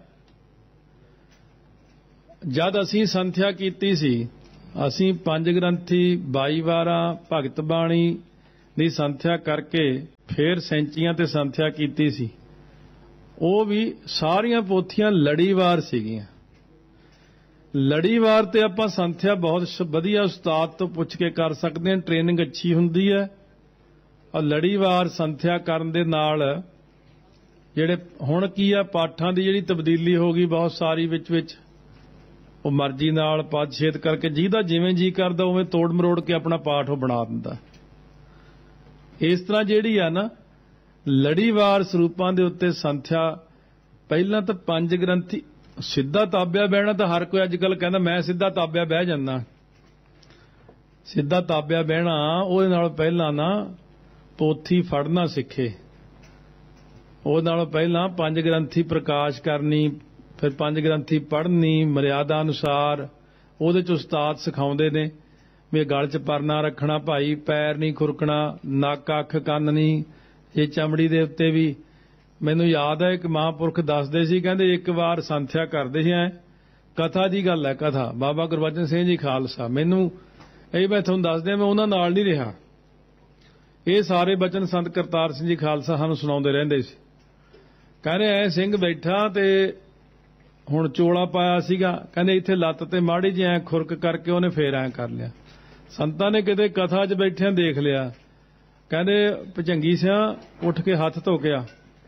[SPEAKER 2] ਜਦ ਅਸੀਂ ਸੰਥਿਆ ਕੀਤੀ ਸੀ, ਅਸੀਂ ਪੰਜ ਗ੍ਰੰਥੀ 22 ਵਾਰਾਂ ਭਗਤ ਬਾਣੀ ਦੀ ਸੰਥਿਆ ਕਰਕੇ ਫਿਰ ਸੈਂਚੀਆਂ ਤੇ ਸੰਥਿਆ ਕੀਤੀ ਸੀ। ਉਹ ਵੀ ਸਾਰੀਆਂ ਪੋਥੀਆਂ ਲੜੀਵਾਰ ਸੀਗੀਆਂ। ਲੜੀਵਾਰ ਤੇ ਆਪਾਂ ਸੰਥਿਆ ਬਹੁਤ ਵਧੀਆ ਉਸਤਾਦ ਤੋਂ ਪੁੱਛ ਕੇ ਕਰ ਸਕਦੇ ਹਾਂ, ਟ੍ਰੇਨਿੰਗ ਅੱਛੀ ਹੁੰਦੀ ਹੈ। ਔਰ ਲੜੀਵਾਰ ਸੰਥਿਆ ਕਰਨ ਦੇ ਨਾਲ ਜਿਹੜੇ ਹੁਣ ਕੀ ਆ ਪਾਠਾਂ ਦੀ ਜਿਹੜੀ ਤਬਦੀਲੀ ਹੋ ਗਈ ਬਹੁਤ ਸਾਰੀ ਵਿੱਚ ਉਹ ਮਰਜ਼ੀ ਨਾਲ ਪਦ ਛੇਦ ਕਰਕੇ ਜਿਹਦਾ ਜਿਵੇਂ ਜੀ ਕਰਦਾ ਉਵੇਂ ਤੋੜ ਮਰੋੜ ਕੇ ਆਪਣਾ ਪਾਠ ਉਹ ਬਣਾ ਦਿੰਦਾ। ਇਸ ਤਰ੍ਹਾਂ ਜਿਹੜੀ ਆ ਨਾ ਲੜੀਵਾਰ ਸਰੂਪਾਂ ਦੇ ਉੱਤੇ ਸੰਥਿਆ, ਪਹਿਲਾਂ ਤਾਂ ਪੰਜ ਗ੍ਰੰਥੀ ਸਿੱਧਾ ਤਾਬਿਆ ਬਹਿਣਾ ਤਾਂ ਹਰ ਕੋਈ ਅੱਜ ਕੱਲ੍ਹ ਕਹਿੰਦਾ ਮੈਂ ਸਿੱਧਾ ਤਾਬਿਆ ਬਹਿ ਜਾਂਦਾ। ਸਿੱਧਾ ਤਾਬਿਆ ਬਹਿਣਾ ਉਹਦੇ ਨਾਲ ਪਹਿਲਾਂ ਨਾ ਪੋਥੀ ਫੜਨਾ ਸਿੱਖੇ। ਉਹਦੇ ਨਾਲੋਂ ਪਹਿਲਾਂ ਪੰਜ ਗ੍ਰੰਥੀ ਪ੍ਰਕਾਸ਼ ਕਰਨੀ, ਫਿਰ ਪੰਜ ਗ੍ਰੰਥੀ ਪੜ੍ਹਨੀ ਮਰਿਆਦਾ ਅਨੁਸਾਰ। ਉਹਦੇ 'ਚ ਉਸਤਾਦ ਸਿਖਾਉਂਦੇ ਨੇ ਵੀ ਗਲ 'ਚ ਪਰਨਾ ਰੱਖਣਾ ਭਾਈ, ਪੈਰ ਨਹੀਂ ਖੁਰਕਣਾ, ਨੱਕ ਅੱਖ ਕੰਨ ਨਹੀਂ, ਇਹ ਚਮੜੀ ਦੇ ਉੱਤੇ ਵੀ। ਮੈਨੂੰ ਯਾਦ ਹੈ ਇੱਕ ਮਹਾਂਪੁਰਖ ਦੱਸਦੇ ਸੀ, ਕਹਿੰਦੇ ਇੱਕ ਵਾਰ ਸੰਥਿਆ ਕਰਦੇ ਸੀ, ਕਥਾ ਦੀ ਗੱਲ ਹੈ, ਕਥਾ ਬਾਬਾ ਗੁਰਬਚਨ ਸਿੰਘ ਜੀ ਖਾਲਸਾ, ਮੈਨੂੰ ਇਹ ਮੈਂ ਤੁਹਾਨੂੰ ਦੱਸਦਿਆਂ ਮੈਂ ਉਹਨਾਂ ਨਾਲ ਨਹੀਂ ਰਿਹਾ, ਇਹ ਸਾਰੇ ਬਚਨ ਸੰਤ ਕਰਤਾਰ ਸਿੰਘ ਜੀ ਖਾਲਸਾ ਸਾਨੂੰ ਸੁਣਾਉਂਦੇ ਰਹਿੰਦੇ ਸੀ। ਕਹਿੰਦੇ ਐ ਸਿੰਘ ਬੈਠਾ ਤੇ ਹੁਣ ਚੋਲਾ ਪਾਇਆ ਸੀਗਾ, ਕਹਿੰਦੇ ਇੱਥੇ ਲੱਤ ਤੇ ਮਾੜੀ ਜਿਹੀ ਐ ਖੁਰਕ ਕਰਕੇ ਉਹਨੇ ਫੇਰ ਐ ਕਰ ਲਿਆ। ਸੰਤਾਂ ਨੇ ਕਿਤੇ ਕਥਾ 'ਚ ਬੈਠਿਆਂ ਦੇਖ ਲਿਆ, ਕਹਿੰਦੇ ਭੁਜੰਗੀ ਸਿਆਂ ਉੱਠ ਕੇ ਹੱਥ ਧੋ ਕੇ ਆ।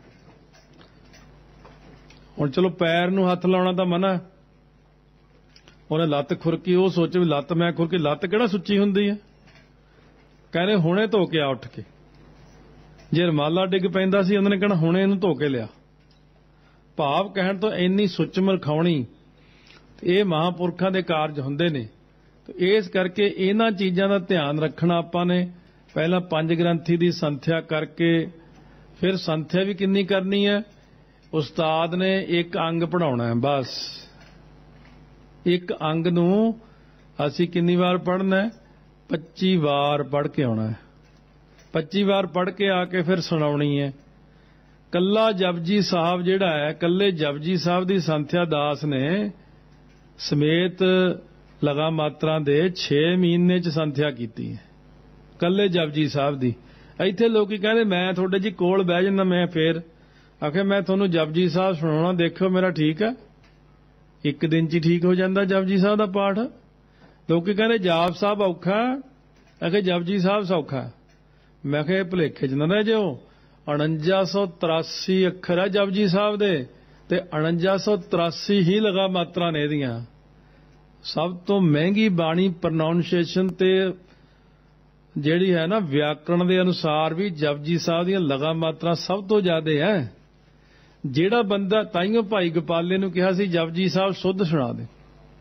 [SPEAKER 2] ਹੁਣ ਚਲੋ ਪੈਰ ਨੂੰ ਹੱਥ ਲਾਉਣਾ ਤਾਂ ਮਨਾ, ਉਹਨੇ ਲੱਤ ਖੁਰਕੀ, ਉਹ ਸੋਚੇ ਵੀ ਲੱਤ ਮੈਂ ਖੁਰਕੀ, ਲੱਤ ਕਿਹੜਾ ਸੁੱਚੀ ਹੁੰਦੀ ਹੈ। ਕਹਿੰਦੇ ਹੁਣੇ ਧੋ ਕੇ ਆ ਉੱਠ ਕੇ। ਜੇ ਰਮਾਲਾ ਡਿੱਗ ਪੈਂਦਾ ਸੀ ਉਹਨਾਂ ਨੇ ਕਹਿਣਾ ਹੁਣੇ ਇਹਨੂੰ ਧੋ ਕੇ ਲਿਆ। ਭਾਵ ਕਹਿਣ ਤੋਂ ਇੰਨੀ ਸੁੱਚ ਮਰਖਾਉਣੀ, ਇਹ ਮਹਾਂਪੁਰਖਾਂ ਦੇ ਕਾਰਜ ਹੁੰਦੇ ਨੇ। ਇਸ ਕਰਕੇ ਇਹਨਾਂ ਚੀਜ਼ਾਂ ਦਾ ਧਿਆਨ ਰੱਖਣਾ ਆਪਾਂ ਨੇ। ਪਹਿਲਾਂ 5 ਗ੍ਰੰਥੀ ਦੀ ਸੰਥਿਆ ਕਰਕੇ, ਫਿਰ ਸੰਥਿਆ ਵੀ ਕਿੰਨੀ ਕਰਨੀ ਹੈ। ਉਸਤਾਦ ਨੇ ਇੱਕ ਅੰਗ ਪੜ੍ਹਾਉਣਾ ਹੈ, ਬਸ ਇੱਕ ਅੰਗ ਨੂੰ ਅਸੀਂ ਕਿੰਨੀ ਵਾਰ ਪੜ੍ਹਨਾ ਹੈ? 25 ਵਾਰ ਪੜ੍ਹ ਕੇ ਆਉਣਾ ਹੈ। 25 ਵਾਰ ਪੜ੍ਹ ਕੇ ਆ ਕੇ ਫਿਰ ਸੁਣਾਉਣੀ ਹੈ। ਕੱਲਾ ਜਪਜੀ ਸਾਹਿਬ ਜਿਹੜਾ ਹੈ, ਕੱਲੇ ਜਪਜੀ ਸਾਹਿਬ ਦੀ ਸੰਥਿਆ ਦਾਸ ਨੇ ਸਮੇਤ ਲਗਾ ਮਾਤਰਾ ਦੇ 6 ਮਹੀਨੇ ਚ ਸੰਥਿਆ ਕੀਤੀ ਹੈ, ਕੱਲੇ ਜਪਜੀ ਸਾਹਿਬ ਦੀ। ਇੱਥੇ ਲੋਕੀ ਕਹਿੰਦੇ ਮੈਂ ਤੁਹਾਡੇ ਜੀ ਕੋਲ ਬਹਿ ਜਾਂਦਾ, ਮੈਂ ਫੇਰ ਆਖੇ ਮੈਂ ਤੁਹਾਨੂੰ ਜਪਜੀ ਸਾਹਿਬ ਸੁਣਾਉਣਾ, ਦੇਖੋ ਮੇਰਾ ਠੀਕ ਹੈ। ਇੱਕ ਦਿਨ ਚ ਹੀ ਠੀਕ ਹੋ ਜਾਂਦਾ ਜਪਜੀ ਸਾਹਿਬ ਦਾ ਪਾਠ। ਲੋਕੀ ਕਹਿੰਦੇ ਜਾਪ ਸਾਹਿਬ ਔਖਾ, ਆਖੇ ਜਪਜੀ ਸਾਹਿਬ ਸੌਖਾ। ਮੈਂ ਕਿਹਾ ਭੁਲੇਖੇ ਚ ਨਾ ਰਹਿ ਜਾਓ। 4983 ਅੱਖਰ ਹੈ ਜਪਜੀ ਸਾਹਿਬ ਦੇ, ਤੇ 4983 ਹੀ ਲਗਾ ਮਾਤਰਾ ਨੇ ਇਹਦੀਆਂ। ਸਭ ਤੋਂ ਮਹਿੰਗੀ ਬਾਣੀ ਪ੍ਰੋਨਾਊਂਸੀਏਸ਼ਨ ਤੇ ਜਿਹੜੀ ਹੈ ਨਾ ਵਿਆਕਰਣ ਦੇ ਅਨੁਸਾਰ ਵੀ ਜਪਜੀ ਸਾਹਿਬ ਦੀਆਂ ਲਗਾ ਮਾਤਰਾ ਸਭ ਤੋਂ ਜ਼ਿਆਦਾ ਹੈ। ਜਿਹੜਾ ਬੰਦਾ, ਤਾਈਓ ਭਾਈ ਗੋਪਾਲੇ ਨੂੰ ਕਿਹਾ ਸੀ ਜਪਜੀ ਸਾਹਿਬ ਸੁੱਧ ਸੁਣਾ ਦੇ,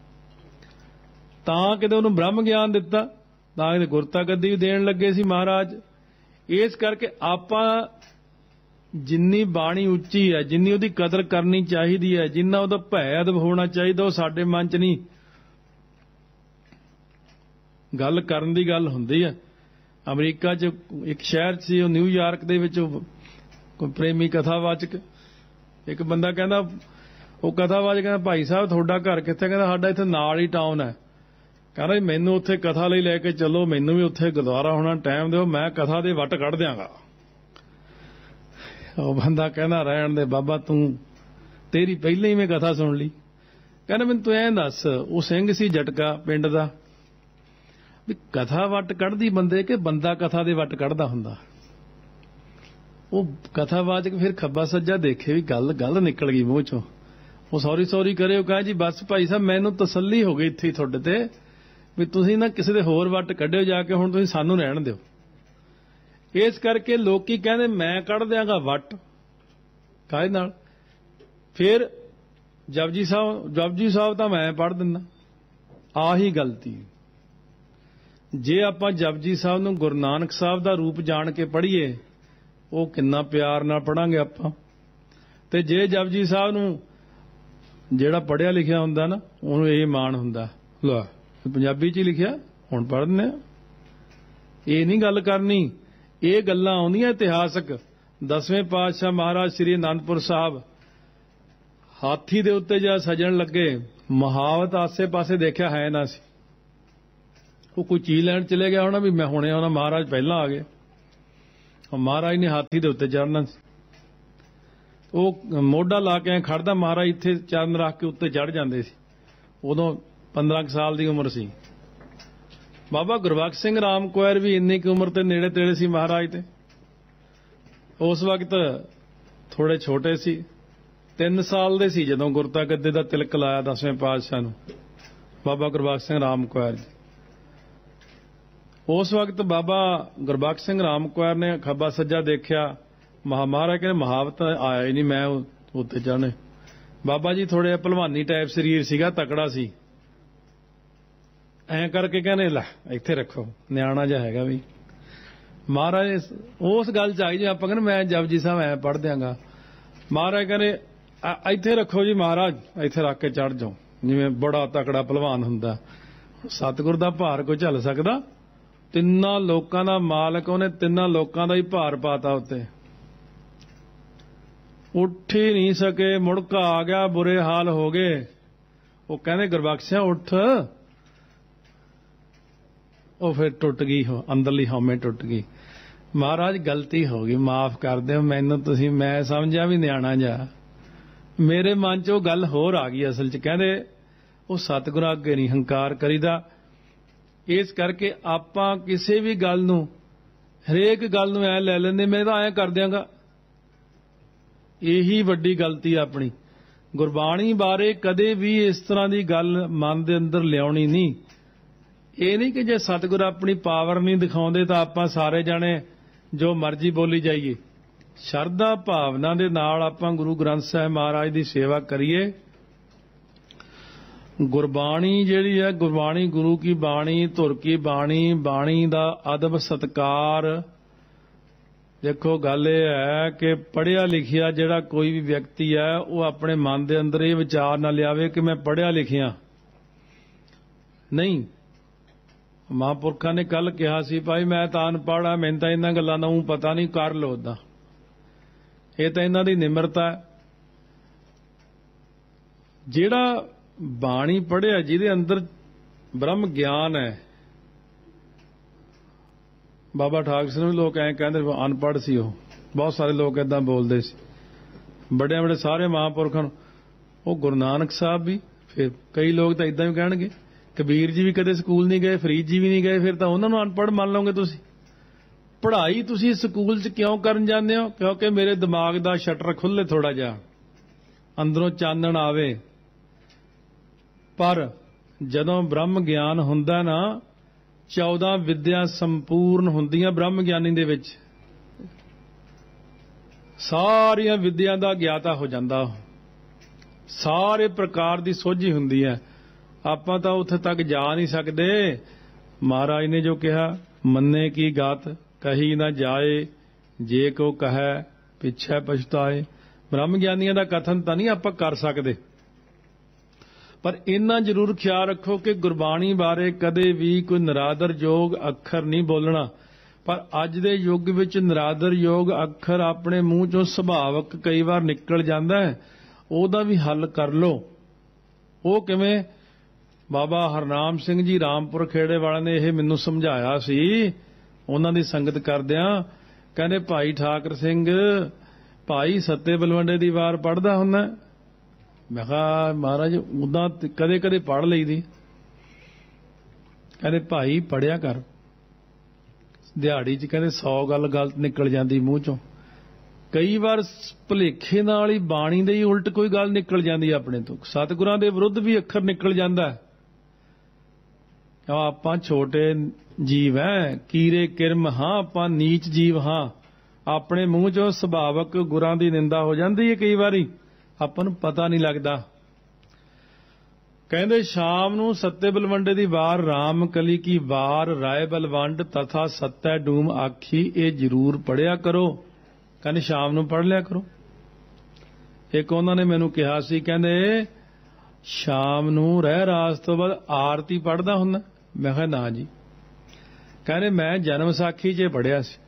[SPEAKER 2] ਤਾਂ ਕਿਤੇ ਉਹਨੂੰ ਬ੍ਰਹਮ ਗਿਆਨ ਦਿੱਤਾ, ਤਾਂ ਕਿਤੇ ਗੁਰਤਾ ਗੱਦੀ ਵੀ ਦੇਣ ਲੱਗੇ ਸੀ ਮਹਾਰਾਜ। ਇਸ ਕਰਕੇ ਆਪਾਂ ਜਿੰਨੀ ਬਾਣੀ ਉੱਚੀ ਹੈ, ਜਿੰਨੀ ਉਹਦੀ ਕਦਰ ਕਰਨੀ ਚਾਹੀਦੀ ਹੈ, ਜਿੰਨਾ ਉਹਦਾ ਭੈ ਅਦਬ ਹੋਣਾ ਚਾਹੀਦਾ, ਉਹ ਸਾਡੇ ਮਨ 'ਚ ਨਹੀਂ। ਗੱਲ ਕਰਨ ਦੀ ਗੱਲ ਹੁੰਦੀ ਹੈ। ਅਮਰੀਕਾ 'ਚ ਇੱਕ ਸ਼ਹਿਰ ਸੀ, ਉਹ ਨਿਊਯਾਰਕ ਦੇ ਵਿੱਚ ਕੋਈ ਪ੍ਰੇਮੀ ਕਥਾਵਾਚਕ, ਇੱਕ ਬੰਦਾ ਕਹਿੰਦਾ, ਉਹ ਕਥਾਵਾਚਕ ਕਹਿੰਦਾ ਭਾਈ ਸਾਹਿਬ ਤੁਹਾਡਾ ਘਰ ਕਿੱਥੇ? ਕਹਿੰਦਾ ਸਾਡਾ ਇੱਥੇ ਨਾਲ ਹੀ ਟਾਊਨ ਹੈ। ਕਹਿੰਦਾ ਮੈਨੂੰ ਉੱਥੇ ਕਥਾ ਲਈ ਲੈ ਕੇ ਚੱਲੋ, ਮੈਨੂੰ ਵੀ ਉੱਥੇ ਗੁਰਦੁਆਰਾ ਹੋਣਾ, ਟਾਈਮ ਦਿਓ, ਮੈਂ ਕਥਾ ਦੇ ਵੱਟ ਕੱਢ ਦਿਆਂਗਾ। ਉਹ ਬੰਦਾ ਕਹਿੰਦਾ ਰਹਿਣ ਦੇ ਬਾਬਾ, ਤੂੰ ਤੇਰੀ ਪਹਿਲਾਂ ਹੀ ਮੈਂ ਕਥਾ ਸੁਣ ਲਈ। ਕਹਿੰਦਾ ਮੈਨੂੰ ਤੂੰ ਐਂ ਦੱਸ, ਉਹ ਸਿੰਘ ਸੀ ਜਟਕਾ ਪਿੰਡ ਦਾ, ਵੀ ਕਥਾ ਵੱਟ ਕੱਢਦੀ ਬੰਦੇ ਕਿ ਬੰਦਾ ਕਥਾ ਦੇ ਵੱਟ ਕੱਢਦਾ ਹੁੰਦਾ? ਉਹ ਕਥਾਵਾਚਕ ਫਿਰ ਖੱਬਾ ਸੱਜਾ ਦੇਖੇ ਵੀ ਗੱਲ ਨਿਕਲ ਗਈ ਮੂੰਹ ਚੋਂ। ਉਹ ਸੌਰੀ ਕਰੇ, ਉਹ ਕਹੇ ਜੀ ਬਸ ਭਾਈ ਸਾਹਿਬ ਮੈਨੂੰ ਤਸੱਲੀ ਹੋ ਗਈ ਇੱਥੇ ਤੁਹਾਡੇ ਤੇ, ਵੀ ਤੁਸੀਂ ਨਾ ਕਿਸੇ ਦੇ ਹੋਰ ਵੱਟ ਕੱਢਿਓ ਜਾ ਕੇ, ਹੁਣ ਤੁਸੀਂ ਸਾਨੂੰ ਰਹਿਣ ਦਿਓ। ਇਸ ਕਰਕੇ ਲੋਕੀ ਕਹਿੰਦੇ ਮੈਂ ਕੱਢ ਦਿਆਂਗਾ ਵੱਟ, ਕਾਹਦੇ ਨਾਲ? ਫਿਰ ਜਪਜੀ ਸਾਹਿਬ ਤਾਂ ਮੈਂ ਪੜ੍ਹ ਦਿੰਦਾ। ਆਹੀ ਗਲਤੀ। ਜੇ ਆਪਾਂ ਜਪਜੀ ਸਾਹਿਬ ਨੂੰ ਗੁਰੂ ਨਾਨਕ ਸਾਹਿਬ ਦਾ ਰੂਪ ਜਾਣ ਕੇ ਪੜ੍ਹੀਏ, ਉਹ ਕਿੰਨਾ ਪਿਆਰ ਨਾਲ ਪੜਾਂਗੇ ਆਪਾਂ। ਤੇ ਜੇ ਜਪਜੀ ਸਾਹਿਬ ਨੂੰ ਜਿਹੜਾ ਪੜ੍ਹਿਆ ਲਿਖਿਆ ਹੁੰਦਾ ਨਾ, ਉਹਨੂੰ ਇਹ ਮਾਣ ਹੁੰਦਾ, ਲੈ ਪੰਜਾਬੀ 'ਚ ਹੀ ਲਿਖਿਆ, ਹੁਣ ਪੜ੍ਹ ਦਿੰਦੇ ਆ। ਇਹ ਨਹੀਂ ਗੱਲ ਕਰਨੀ। ਇਹ ਗੱਲਾਂ ਆਉਂਦੀਆਂ ਇਤਿਹਾਸਕ। 10ਵੇਂ ਪਾਤਸ਼ਾਹ ਮਹਾਰਾਜ ਸ੍ਰੀ ਅਨੰਦਪੁਰ ਸਾਹਿਬ ਹਾਥੀ ਦੇ ਉੱਤੇ ਜਦ ਸਜਣ ਲੱਗੇ, ਮਹਾਵਤ ਆਸੇ-ਪਾਸੇ ਦੇਖਿਆ ਹੈ ਨਾ ਸੀ। ਉਹ ਕੋਈ ਚੀਜ਼ ਲੈਣ ਚਲੇ ਗਿਆ ਹੋਣਾ ਵੀ ਮੈਂ ਹੁਣੇ ਆਉਣਾ, ਮਹਾਰਾਜ ਪਹਿਲਾਂ ਆ ਗਏ। ਮਹਾਰਾਜ ਨੇ ਹਾਥੀ ਦੇ ਉੱਤੇ ਚੜ੍ਹਨਾ ਸੀ। ਉਹ ਮੋਢਾ ਲਾ ਕੇ ਖੜਦਾ, ਮਹਾਰਾਜ ਇੱਥੇ ਚਰਨ ਰੱਖ ਕੇ ਉੱਤੇ ਚੜ੍ਹ ਜਾਂਦੇ ਸੀ। ਉਦੋਂ 15 ਸਾਲ ਦੀ ਉਮਰ ਸੀ। ਬਾਬਾ ਗੁਰਬਖਸ਼ ਸਿੰਘ ਰਾਮ ਕੁਆਰ ਵੀ ਇੰਨੀ ਕੁ ਉਮਰ ਤੇ ਨੇੜੇ ਤੇੜੇ ਸੀ ਮਹਾਰਾਜ ਤੇ। ਉਸ ਵਕਤ ਥੋੜੇ ਛੋਟੇ ਸੀ, 3 ਸਾਲ ਦੇ ਸੀ ਜਦੋਂ ਗੁਰਤਾ ਗੱਦੇ ਦਾ ਤਿਲਕ ਲਾਇਆ 10ਵੇਂ ਪਾਤਸ਼ਾਹ ਨੂੰ, ਬਾਬਾ ਗੁਰਬਖਸ਼ ਸਿੰਘ ਰਾਮ ਕੁਆਰ ਜੀ। ਉਸ ਵਕਤ ਬਾਬਾ ਗੁਰਬਖਸ਼ ਸਿੰਘ ਰਾਮ ਕੁਆਰ ਨੇ ਖੱਬਾ ਸੱਜਾ ਦੇਖਿਆ, ਮਹਾਰਾਜ ਕਹਿੰਦੇ ਮਹਾਵਤ ਆਇਆ ਹੀ ਨਹੀਂ, ਮੈਂ ਉੱਤੇ ਚੜ੍ਹਨੇ। ਬਾਬਾ ਜੀ ਥੋੜੇ ਭਲਵਾਨੀ ਟਾਈਪ ਸਰੀਰ ਸੀਗਾ, ਤਕੜਾ ਸੀ। ਐਂ ਕਰਕੇ ਕਹਿੰਦੇ ਲੈ ਇੱਥੇ ਰੱਖੋ, ਨਿਆਣਾ ਜਿਹਾ ਹੈਗਾ ਵੀ। ਮਹਾਰਾਜ ਉਸ ਗੱਲ 'ਚ ਆਈ, ਜੇ ਆਪਾਂ ਕਹਿੰਦੇ ਮੈਂ ਜਪਜੀ ਸਾਹਿਬ ਐਂ ਪੜ੍ਹ ਦਿਆਂਗਾ, ਮਹਾਰਾਜ ਕਹਿੰਦੇ ਇੱਥੇ ਰੱਖੋ ਜੀ ਮਹਾਰਾਜ, ਇੱਥੇ ਰੱਖ ਕੇ ਚੜ੍ਹ ਜਾਓ, ਜਿਵੇਂ ਬੜਾ ਤਕੜਾ ਭਲਵਾਨ ਹੁੰਦਾ। ਸਤਿਗੁਰ ਦਾ ਭਾਰ ਕੋਈ ਝੱਲ ਸਕਦਾ? 3 ਲੋਕਾਂ ਦਾ ਮਾਲਕ, ਉਹਨੇ 3 ਲੋਕਾਂ ਦਾ ਹੀ ਭਾਰ ਪਾਤਾ ਉੱਤੇ। ਉੱਠ ਹੀ ਨਹੀਂ ਸਕੇ, ਮੁੜਕਾ ਆ ਗਿਆ, ਬੁਰੇ ਹਾਲ ਹੋ ਗਏ। ਉਹ ਕਹਿੰਦੇ ਗੁਰਬਖਸ਼ਿਆ ਉੱਠ। ਉਹ ਫਿਰ ਟੁੱਟ ਗਈ, ਅੰਦਰਲੀ ਹਉਮੈ ਟੁੱਟ ਗਈ। ਮਹਾਰਾਜ ਗਲਤੀ ਹੋ ਗਈ, ਮਾਫ ਕਰ ਦਿਓ ਮੈਨੂੰ ਤੁਸੀਂ, ਮੈਂ ਸਮਝਿਆ ਵੀ ਨਿਆਣਾ ਜਾ। ਮੇਰੇ ਮਨ 'ਚ ਉਹ ਗੱਲ ਹੋਰ ਆ ਗਈ। ਅਸਲ 'ਚ ਕਹਿੰਦੇ ਉਹ ਸਤਿਗੁਰਾਂ ਅੱਗੇ ਨਹੀਂ ਹੰਕਾਰ ਕਰੀਦਾ। ਇਸ ਕਰਕੇ ਆਪਾਂ ਕਿਸੇ ਵੀ ਗੱਲ ਨੂੰ ਹਰੇਕ ਗੱਲ ਨੂੰ ਐ ਲੈ ਲੈਂਦੇ, ਮੈਂ ਤਾਂ ਐਂ ਕਰ ਦਿਆਂਗਾ। ਇਹੀ ਵੱਡੀ ਗਲਤੀ ਆ ਆਪਣੀ। ਗੁਰਬਾਣੀ ਬਾਰੇ ਕਦੇ ਵੀ ਇਸ ਤਰ੍ਹਾਂ ਦੀ ਗੱਲ ਮਨ ਦੇ ਅੰਦਰ ਲਿਆਉਣੀ ਨਹੀਂ। ਇਹ ਨਹੀਂ ਕਿ ਜੇ ਸਤਿਗੁਰ ਆਪਣੀ ਪਾਵਰ ਨਹੀਂ ਦਿਖਾਉਂਦੇ ਤਾਂ ਆਪਾਂ ਸਾਰੇ ਜਾਣੇ ਜੋ ਮਰਜ਼ੀ ਬੋਲੀ ਜਾਈਏ। ਸ਼ਰਧਾ ਭਾਵਨਾ ਦੇ ਨਾਲ ਆਪਾਂ ਗੁਰੂ ਗ੍ਰੰਥ ਸਾਹਿਬ ਮਹਾਰਾਜ ਦੀ ਸੇਵਾ ਕਰੀਏ। ਗੁਰਬਾਣੀ ਜਿਹੜੀ ਹੈ, ਗੁਰਬਾਣੀ ਗੁਰੂ ਕੀ ਬਾਣੀ, ਧੁਰ ਕੀ ਬਾਣੀ, ਬਾਣੀ ਦਾ ਅਦਬ ਸਤਕਾਰ। ਦੇਖੋ ਗੱਲ ਇਹ ਹੈ ਕਿ ਪੜ੍ਹਿਆ ਲਿਖਿਆ ਜਿਹੜਾ ਕੋਈ ਵੀ ਵਿਅਕਤੀ ਹੈ ਉਹ ਆਪਣੇ ਮਨ ਦੇ ਅੰਦਰ ਇਹ ਵਿਚਾਰ ਨਾ ਲਿਆਵੇ ਕਿ ਮੈਂ ਪੜ੍ਹਿਆ ਲਿਖਿਆ ਨਹੀਂ। ਮਹਾਂਪੁਰਖਾਂ ਨੇ ਕੱਲ ਕਿਹਾ ਸੀ, ਭਾਈ ਮੈਂ ਤਾਂ ਅਨਪੜ੍ਹ ਆ, ਮੈਨੂੰ ਤਾਂ ਇਹਨਾਂ ਗੱਲਾਂ ਦਾ ਪਤਾ ਨਹੀਂ, ਕਰ ਲਓ ਓਦਾਂ। ਇਹ ਤਾਂ ਇਹਨਾਂ ਦੀ ਨਿਮਰਤਾ ਹੈ। ਜਿਹੜਾ ਬਾਣੀ ਪੜ੍ਹਿਆ, ਜਿਹਦੇ ਅੰਦਰ ਬ੍ਰਹਮ ਗਿਆਨ ਹੈ। ਬਾਬਾ ਠਾਕਰ ਸਿੰਘ ਨੂੰ ਵੀ ਲੋਕ ਐਂ ਕਹਿੰਦੇ ਅਨਪੜ੍ਹ ਸੀ ਉਹ, ਬਹੁਤ ਸਾਰੇ ਲੋਕ ਏਦਾਂ ਬੋਲਦੇ ਸੀ। ਵੱਡੇ ਵੱਡੇ ਸਾਰੇ ਮਹਾਂਪੁਰਖਾਂ ਨੂੰ, ਉਹ ਗੁਰੂ ਨਾਨਕ ਸਾਹਿਬ ਵੀ, ਫਿਰ ਕਈ ਲੋਕ ਤਾਂ ਏਦਾਂ ਵੀ ਕਹਿਣਗੇ ਕਬੀਰ ਜੀ ਵੀ ਕਦੇ ਸਕੂਲ ਨਹੀਂ ਗਏ, ਫਰੀਦ ਜੀ ਵੀ ਨਹੀਂ ਗਏ, ਫਿਰ ਤਾਂ ਉਹਨਾਂ ਨੂੰ ਅਨਪੜ੍ਹ ਮੰਨ ਲਓਗੇ ਤੁਸੀਂ। ਪੜ੍ਹਾਈ ਤੁਸੀਂ ਸਕੂਲ 'ਚ ਕਿਉਂ ਕਰਨ ਜਾਂਦੇ ਹੋ? ਕਿਉਂਕਿ ਮੇਰੇ ਦਿਮਾਗ ਦਾ ਸ਼ਟਰ ਖੁੱਲ੍ਹੇ, ਥੋੜਾ ਜਿਹਾ ਅੰਦਰੋਂ ਚਾਨਣ ਆਵੇ। ਪਰ ਜਦੋਂ ਬ੍ਰਹਮ ਗਿਆਨ ਹੁੰਦਾ ਨਾ, 14 ਵਿਦਿਆ ਸੰਪੂਰਨ ਹੁੰਦੀਆਂ ਬ੍ਰਹਮ ਗਿਆਨੀ ਦੇ ਵਿੱਚ। ਸਾਰੀਆਂ ਵਿਦਿਆ ਦਾ ਗਿਆਤਾ ਹੋ ਜਾਂਦਾ, ਸਾਰੇ ਪ੍ਰਕਾਰ ਦੀ ਸੋਝੀ ਹੁੰਦੀ ਹੈ। ਆਪਾਂ ਤਾਂ ਉੱਥੇ ਤੱਕ ਜਾ ਨਹੀਂ ਸਕਦੇ। ਮਹਾਰਾਜ ਨੇ ਜੋ ਕਿਹਾ, ਮੰਨੇ ਕੀ ਗਾਤ ਕਹੀ ਨਾ ਜਾਏ, ਜੇ ਕੋ ਕਹੈ ਪਿਛੈ ਪਛਤਾਏ। ਬ੍ਰਹਮ ਗਿਆਨੀਆਂ ਦਾ ਕਥਨ ਤਾਂ ਨਹੀਂ ਆਪਾਂ ਕਰ ਸਕਦੇ, ਪਰ ਇੰਨਾ ਜ਼ਰੂਰ ਖਿਆਲ ਰੱਖੋ ਕਿ ਗੁਰਬਾਣੀ ਬਾਰੇ ਕਦੇ ਵੀ ਕੋਈ ਨਿਰਾਦਰਯੋਗ ਅੱਖਰ ਨਹੀਂ ਬੋਲਣਾ। ਪਰ ਅੱਜ ਦੇ ਯੁੱਗ ਵਿੱਚ ਨਿਰਾਦਰਯੋਗ ਅੱਖਰ ਆਪਣੇ ਮੂੰਹ ਚੋਂ ਸੁਭਾਵਕ ਕਈ ਵਾਰ ਨਿਕਲ ਜਾਂਦਾ ਹੈ, ਉਹਦਾ ਵੀ ਹੱਲ ਕਰ ਲਓ। ਉਹ ਕਿਵੇਂ? ਬਾਬਾ ਹਰਨਾਮ ਸਿੰਘ ਜੀ ਰਾਮਪੁਰ ਖੇੜੇ ਵਾਲਿਆਂ ਨੇ ਇਹ ਮੈਨੂੰ ਸਮਝਾਇਆ ਸੀ, ਉਹਨਾਂ ਦੀ ਸੰਗਤ ਕਰਦਿਆਂ। ਕਹਿੰਦੇ, ਭਾਈ ਠਾਕਰ ਸਿੰਘ, ਭਾਈ ਸੱਤੇ ਬਲਵੰਡੇ ਦੀ ਵਾਰ ਪੜ੍ਹਦਾ ਹੁੰਦਾ? ਮੈਂ ਕਿਹਾ ਮਹਾਰਾਜ ਉਦਾਂ ਕਦੇ ਕਦੇ ਪੜ੍ਹ ਲਈਦੀ। ਕਹਿੰਦੇ ਭਾਈ ਪੜ੍ਹਿਆ ਕਰ, ਦਿਹਾੜੀ 'ਚ ਕਹਿੰਦੇ 100 ਗੱਲ ਗਲਤ ਨਿਕਲ ਜਾਂਦੀ ਮੂੰਹ ਚੋਂ। ਕਈ ਵਾਰ ਭੁਲੇਖੇ ਨਾਲ ਹੀ ਬਾਣੀ ਦੇ ਹੀ ਉਲਟ ਕੋਈ ਗੱਲ ਨਿਕਲ ਜਾਂਦੀ ਆਪਣੇ ਤੋਂ। ਸਤਿਗੁਰਾਂ ਦੇ ਵਿਰੁੱਧ ਵੀ ਅੱਖਰ ਨਿਕਲ ਜਾਂਦਾ। ਆਪਾਂ ਛੋਟੇ ਜੀਵ ਹੈ, ਕੀਰੇ ਕਿਰਮ ਹਾਂ, ਆਪਾਂ ਨੀਚ ਜੀਵ ਹਾਂ। ਆਪਣੇ ਮੂੰਹ ਚੋਂ ਸੁਭਾਵਕ ਗੁਰਾਂ ਦੀ ਨਿੰਦਾ ਹੋ ਜਾਂਦੀ ਹੈ ਕਈ ਵਾਰੀ, ਆਪਾਂ ਨੂੰ ਪਤਾ ਨਹੀਂ ਲੱਗਦਾ। ਕਹਿੰਦੇ ਸ਼ਾਮ ਨੂੰ ਸੱਤੇ ਬਲਵੰਡੇ ਦੀ ਵਾਰ, ਰਾਮ ਕਲੀ ਕੀ ਵਾਰ, ਰਾਏ ਬਲਵੰਡ ਤਥਾ ਸੱਤੈ ਡੂਮ ਆਖੀ, ਇਹ ਜ਼ਰੂਰ ਪੜ੍ਹਿਆ ਕਰੋ। ਕਹਿੰਦੇ ਸ਼ਾਮ ਨੂੰ ਪੜ੍ਹ ਲਿਆ ਕਰੋ। ਇੱਕ ਉਹਨਾਂ ਨੇ ਮੈਨੂੰ ਕਿਹਾ ਸੀ, ਕਹਿੰਦੇ ਸ਼ਾਮ ਨੂੰ ਰਹਿ ਰਾਸ ਤੋਂ ਬਾਅਦ ਆਰਤੀ ਪੜ੍ਹਦਾ ਹੁੰਦਾ? ਮੈਂ ਕਿਹਾ ਨਾ ਜੀ। ਕਹਿੰਦੇ ਮੈਂ ਜਨਮ ਸਾਖੀ 'ਚ ਪੜ੍ਹਿਆ ਸੀ।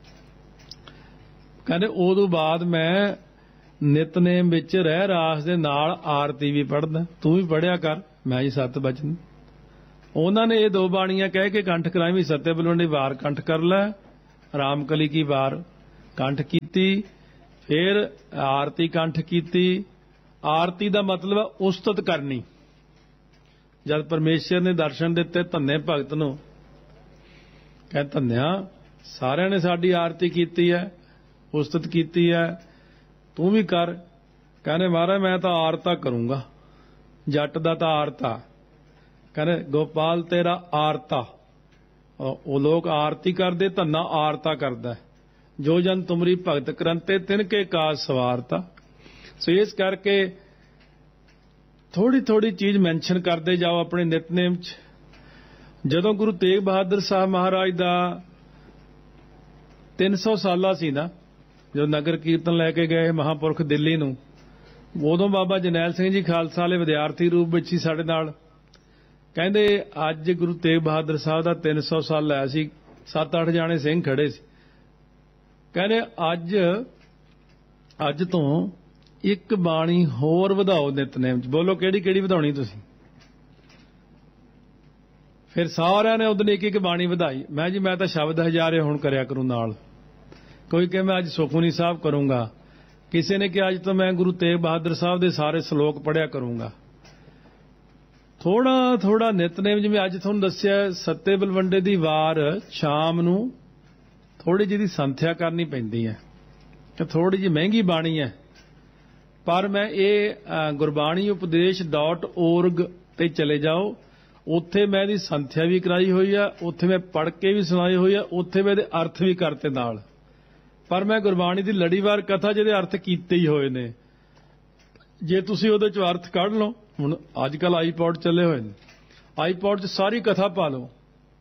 [SPEAKER 2] ਕਹਿੰਦੇ ਉਦੋਂ ਬਾਅਦ ਮੈਂ ਨਿਤਨੇਮ ਵਿੱਚ ਰਹਿ ਰਾਸ ਦੇ ਨਾਲ ਆਰਤੀ ਵੀ ਪੜ੍ਹਦਾ, ਤੂੰ ਵੀ ਪੜ੍ਹਿਆ ਕਰ। ਮੈਂ ਜੀ 7 ਬਚਨ। ਉਹਨਾਂ ਨੇ ਇਹ 2 ਬਾਣੀਆਂ ਕਹਿ ਕੇ ਕੰਠ ਕਰਾਈ ਵੀ ਸੱਤੇ ਬਲਵੰਡੀ ਵਾਰ ਕੰਠ ਕਰ ਲੈ, ਰਾਮ ਕਲੀ ਕੀ ਵਾਰ ਕੰਠ ਕੀਤੀ, ਫਿਰ ਆਰਤੀ ਕੰਠ ਕੀਤੀ। ਆਰਤੀ ਦਾ ਮਤਲਬ ਹੈ ਉਸਤਤ ਕਰਨੀ। ਜਦ ਪਰਮੇਸ਼ਰ ਨੇ ਦਰਸ਼ਨ ਦਿੱਤੇ ਧੰਨੇ ਭਗਤ ਨੂੰ, ਕਹਿੰਦੇ ਧੰਨਿਆ ਸਾਰਿਆਂ ਨੇ ਸਾਡੀ ਆਰਤੀ ਕੀਤੀ ਹੈ, ਉਸਤਤ ਕੀਤੀ ਹੈ, ਤੂੰ ਵੀ ਕਰ। ਕਹਿੰਦੇ ਮਹਾਰਾਜ ਮੈਂ ਤਾਂ ਆਰਤਾ ਕਰੂੰਗਾ, ਜੱਟ ਦਾ ਤਾਂ ਆਰਤਾ। ਕਹਿੰਦੇ ਗੋਪਾਲ ਤੇਰਾ ਆਰਤਾ। ਉਹ ਲੋਕ ਆਰਤੀ ਕਰਦੇ, ਧੰਨਾ ਆਰਤਾ ਕਰਦਾ। ਜੋ ਜਨ ਤੁਮਰੀ ਭਗਤ ਕਰੰਤੇ ਤਿਨ ਕੇ ਕਾਜ ਸਵਾਰਤਾ। ਸੋ ਇਸ ਕਰਕੇ ਥੋੜੀ ਥੋੜੀ ਚੀਜ਼ ਮੈਂਸ਼ਨ ਕਰਦੇ ਜਾਓ ਆਪਣੇ ਨਿਤਨੇਮ 'ਚ। ਜਦੋਂ ਗੁਰੂ ਤੇਗ ਬਹਾਦਰ ਸਾਹਿਬ ਮਹਾਰਾਜ ਦਾ 300 ਸਾਲਾ ਸੀ ਨਾ, ਜਦੋਂ ਨਗਰ ਕੀਰਤਨ ਲੈ ਕੇ ਗਏ ਮਹਾਂਪੁਰਖ ਦਿੱਲੀ ਨੂੰ, ਉਦੋਂ ਬਾਬਾ ਜਰਨੈਲ ਸਿੰਘ ਜੀ ਖਾਲਸਾ ਵਾਲੇ ਵਿਦਿਆਰਥੀ ਰੂਪ ਵਿੱਚ ਸੀ ਸਾਡੇ ਨਾਲ। ਕਹਿੰਦੇ ਅੱਜ ਗੁਰੂ ਤੇਗ ਬਹਾਦਰ ਸਾਹਿਬ ਦਾ 300 ਸਾਲ ਆਇਆ ਸੀ, 7-8 ਜਾਣੇ ਸਿੰਘ ਖੜੇ ਸੀ। ਕਹਿੰਦੇ ਅੱਜ ਤੋਂ ਇੱਕ ਬਾਣੀ ਹੋਰ ਵਧਾਓ ਨਿਤਨੇਮ 'ਚ। ਬੋਲੋ ਕਿਹੜੀ ਕਿਹੜੀ ਵਧਾਉਣੀ ਤੁਸੀਂ? ਫਿਰ ਸਾਰਿਆਂ ਨੇ ਉਦੋਂ ਇੱਕ ਇੱਕ ਬਾਣੀ ਵਧਾਈ। ਮੈਂ ਜੀ ਮੈਂ ਤਾਂ ਸ਼ਬਦ ਹਜ਼ਾਰੇ ਹੁਣ ਕਰਿਆ ਕਰੂੰ ਨਾਲ। ਕੋਈ ਕਹੇ ਮੈਂ ਅੱਜ ਸੁਖਮਨੀ ਸਾਹਿਬ ਕਰੂੰਗਾ, ਕਿਸੇ ਨੇ ਕਿਹਾ ਅੱਜ ਤੋਂ ਮੈਂ ਗੁਰੂ ਤੇਗ ਬਹਾਦਰ ਸਾਹਿਬ ਦੇ ਸਾਰੇ ਸ਼ਲੋਕ ਪੜ੍ਹਿਆ ਕਰੂੰਗਾ। ਥੋੜਾ ਥੋੜਾ ਨਿਤਨੇਮ, ਜਿਵੇਂ ਅੱਜ ਤੁਹਾਨੂੰ ਦੱਸਿਆ ਸੱਤੇ ਬਲਵੰਡੇ ਦੀ ਵਾਰ ਸ਼ਾਮ ਨੂੰ ਥੋੜੀ ਜਿਹੀ ਸੰਥਿਆ ਕਰਨੀ ਪੈਂਦੀ ਹੈ ਤੇ ਥੋੜੀ ਜਿਹੀ ਮਹਿੰਗੀ ਬਾਣੀ ਹੈ। ਪਰ ਮੈਂ ਇਹ gurbaniupadesh.org ਤੇ ਚਲੇ ਜਾਓ, ਉੱਥੇ ਮੈਂ ਇਹਦੀ ਸੰਥਿਆ ਵੀ ਕਰਾਈ ਹੋਈ ਆ, ਉੱਥੇ ਮੈਂ ਪੜ੍ਹ ਕੇ ਵੀ ਸੁਣਾਈ ਹੋਈ ਆ, ਉੱਥੇ ਮੈਂ ਇਹਦੇ ਅਰਥ ਵੀ ਕਰਤੇ ਨਾਲ। ਪਰ ਮੈਂ ਗੁਰਬਾਣੀ ਦੀ ਲੜੀਵਾਰ ਕਥਾ ਜਿਹਦੇ ਅਰਥ ਕੀਤੇ ਹੀ ਹੋਏ ਨੇ, ਜੇ ਤੁਸੀਂ ਉਹਦੇ ਚੋਂ ਅਰਥ ਕੱਢ ਲਓ। ਹੁਣ ਅੱਜ ਕੱਲ ਆਈਪੌਡ ਚੱਲੇ ਹੋਏ ਨੇ, ਆਈਪੌਡ 'ਚ ਸਾਰੀ ਕਥਾ ਪਾ ਲਓ,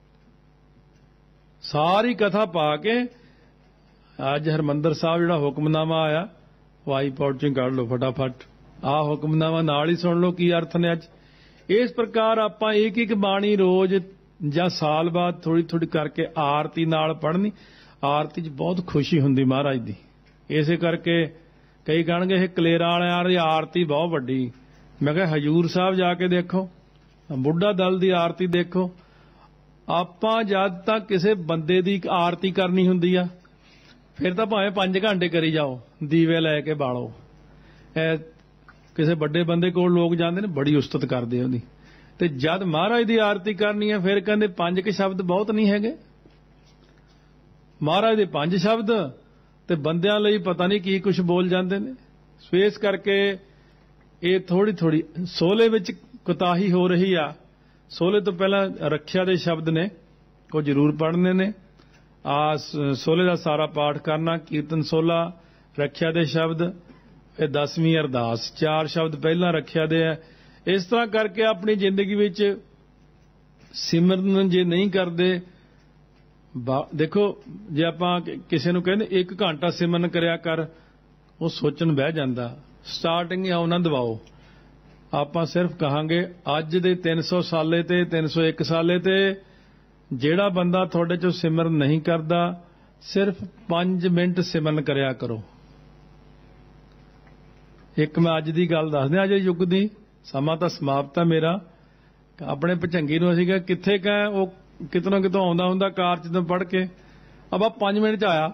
[SPEAKER 2] ਸਾਰੀ ਕਥਾ ਪਾ ਕੇ ਅੱਜ ਹਰਿਮੰਦਰ ਸਾਹਿਬ ਜਿਹੜਾ ਹੁਕਮਨਾਮਾ ਆਇਆ ਉਹ ਆਈਪੌਡ 'ਚੋਂ ਕੱਢ ਲਓ ਫਟਾਫਟ, ਆਹ ਹੁਕਮਨਾਮਾ ਨਾਲ ਹੀ ਸੁਣ ਲਓ ਕੀ ਅਰਥ ਨੇ ਅੱਜ। ਇਸ ਪ੍ਰਕਾਰ ਆਪਾਂ ਇੱਕ ਇੱਕ ਬਾਣੀ ਰੋਜ਼ ਜਾਂ ਸਾਲ ਬਾਅਦ ਥੋੜੀ ਥੋੜੀ ਕਰਕੇ ਆਰਤੀ ਨਾਲ ਪੜ੍ਹਨੀ। ਆਰਤੀ 'ਚ ਬਹੁਤ ਖੁਸ਼ੀ ਹੁੰਦੀ ਮਹਾਰਾਜ ਦੀ। ਇਸੇ ਕਰਕੇ ਕਈ ਕਹਿਣਗੇ ਇਹ ਕਲੇਰਾਂ ਵਾਲਿਆਂ ਦੀ ਆਰਤੀ ਬਹੁਤ ਵੱਡੀ। ਮੈਂ ਕਿਹਾ ਹਜੂਰ ਸਾਹਿਬ ਜਾ ਕੇ ਦੇਖੋ, ਬੁੱਢਾ ਦਲ ਦੀ ਆਰਤੀ ਦੇਖੋ। ਆਪਾਂ ਜਦ ਤੱਕ ਕਿਸੇ ਬੰਦੇ ਦੀ ਆਰਤੀ ਕਰਨੀ ਹੁੰਦੀ ਆ, ਫਿਰ ਤਾਂ ਭਾਵੇਂ 5 ਘੰਟੇ ਕਰੀ ਜਾਓ, ਦੀਵੇ ਲੈ ਕੇ ਬਾਲੋ। ਕਿਸੇ ਵੱਡੇ ਬੰਦੇ ਕੋਲ ਲੋਕ ਜਾਂਦੇ ਨੇ, ਬੜੀ ਉਸਤਤ ਕਰਦੇ ਉਹਦੀ। ਤੇ ਜਦ ਮਹਾਰਾਜ ਦੀ ਆਰਤੀ ਕਰਨੀ ਹੈ ਫਿਰ ਕਹਿੰਦੇ 5 ਕੇ ਸ਼ਬਦ ਬਹੁਤ ਨਹੀਂ ਹੈਗੇ। ਮਹਾਰਾਜ ਦੇ 5 ਸ਼ਬਦ ਤੇ ਬੰਦਿਆਂ ਲਈ ਪਤਾ ਨਹੀਂ ਕੀ ਕੁਝ ਬੋਲ ਜਾਂਦੇ ਨੇ। ਸੋ ਇਸ ਕਰਕੇ ਇਹ ਥੋੜੀ ਥੋੜੀ ਸੋਲੇ ਵਿੱਚ ਕੁਤਾਹੀ ਹੋ ਰਹੀ ਆ। ਸੋਲੇ ਤੋਂ ਪਹਿਲਾਂ ਰੱਖਿਆ ਦੇ ਸ਼ਬਦ ਨੇ, ਉਹ ਜ਼ਰੂਰ ਪੜ੍ਹਨੇ ਨੇ। ਸੋਲੇ ਦਾ ਸਾਰਾ ਪਾਠ ਕਰਨਾ, ਕੀਰਤਨ ਸੋਲਾ, ਰੱਖਿਆ ਦੇ ਸ਼ਬਦ, ਇਹ 10ਵੀਂ ਅਰਦਾਸ, 4 ਸ਼ਬਦ ਪਹਿਲਾਂ ਰੱਖਿਆ ਦੇ ਹੈ। ਇਸ ਤਰ੍ਹਾਂ ਕਰਕੇ ਆਪਣੀ ਜ਼ਿੰਦਗੀ ਵਿੱਚ ਸਿਮਰਨ ਜੇ ਨਹੀਂ ਕਰਦੇ, ਦੇਖੋ ਜੇ ਆਪਾਂ ਕਿਸੇ ਨੂੰ ਕਹਿੰਦੇ 1 ਘੰਟਾ ਸਿਮਰਨ ਕਰਿਆ ਕਰ, ਉਹ ਸੋਚਣ ਬਹਿ ਜਾਂਦਾ। ਸਟਾਰਟਿੰਗ ਹੀ ਉਹਨਾਂ ਦਵਾਓ। ਆਪਾਂ ਸਿਰਫ ਕਹਾਂਗੇ ਅੱਜ ਦੇ 300 ਸਾਲੇ ਤੇ 301 ਸਾਲੇ ਤੇ ਜਿਹੜਾ ਬੰਦਾ ਤੁਹਾਡੇ ਚੋਂ ਸਿਮਰਨ ਨਹੀਂ ਕਰਦਾ, ਸਿਰਫ 5 ਮਿੰਟ ਸਿਮਰਨ ਕਰਿਆ ਕਰੋ। ਇੱਕ ਮੈਂ ਅੱਜ ਦੀ ਗੱਲ ਦੱਸਦਾ, ਅਜੇ ਯੁੱਗ ਦੀ, ਸਮਾਂ ਤਾਂ ਸਮਾਪਤ ਹੈ ਮੇਰਾ। ਆਪਣੇ ਭਚੰਗੀ ਨੂੰ ਅਸੀਂ ਕਿਹਾ ਕਿੱਥੇ ਕਹੇ, ਉਹ ਕਿਤੋਂ ਕਿਤੋਂ ਆਉਂਦਾ ਹੁੰਦਾ ਕਾਰ 'ਚ ਪੜ੍ਹ ਕੇ, ਅਬਾ 5 ਮਿੰਟ 'ਚ ਆਇਆ।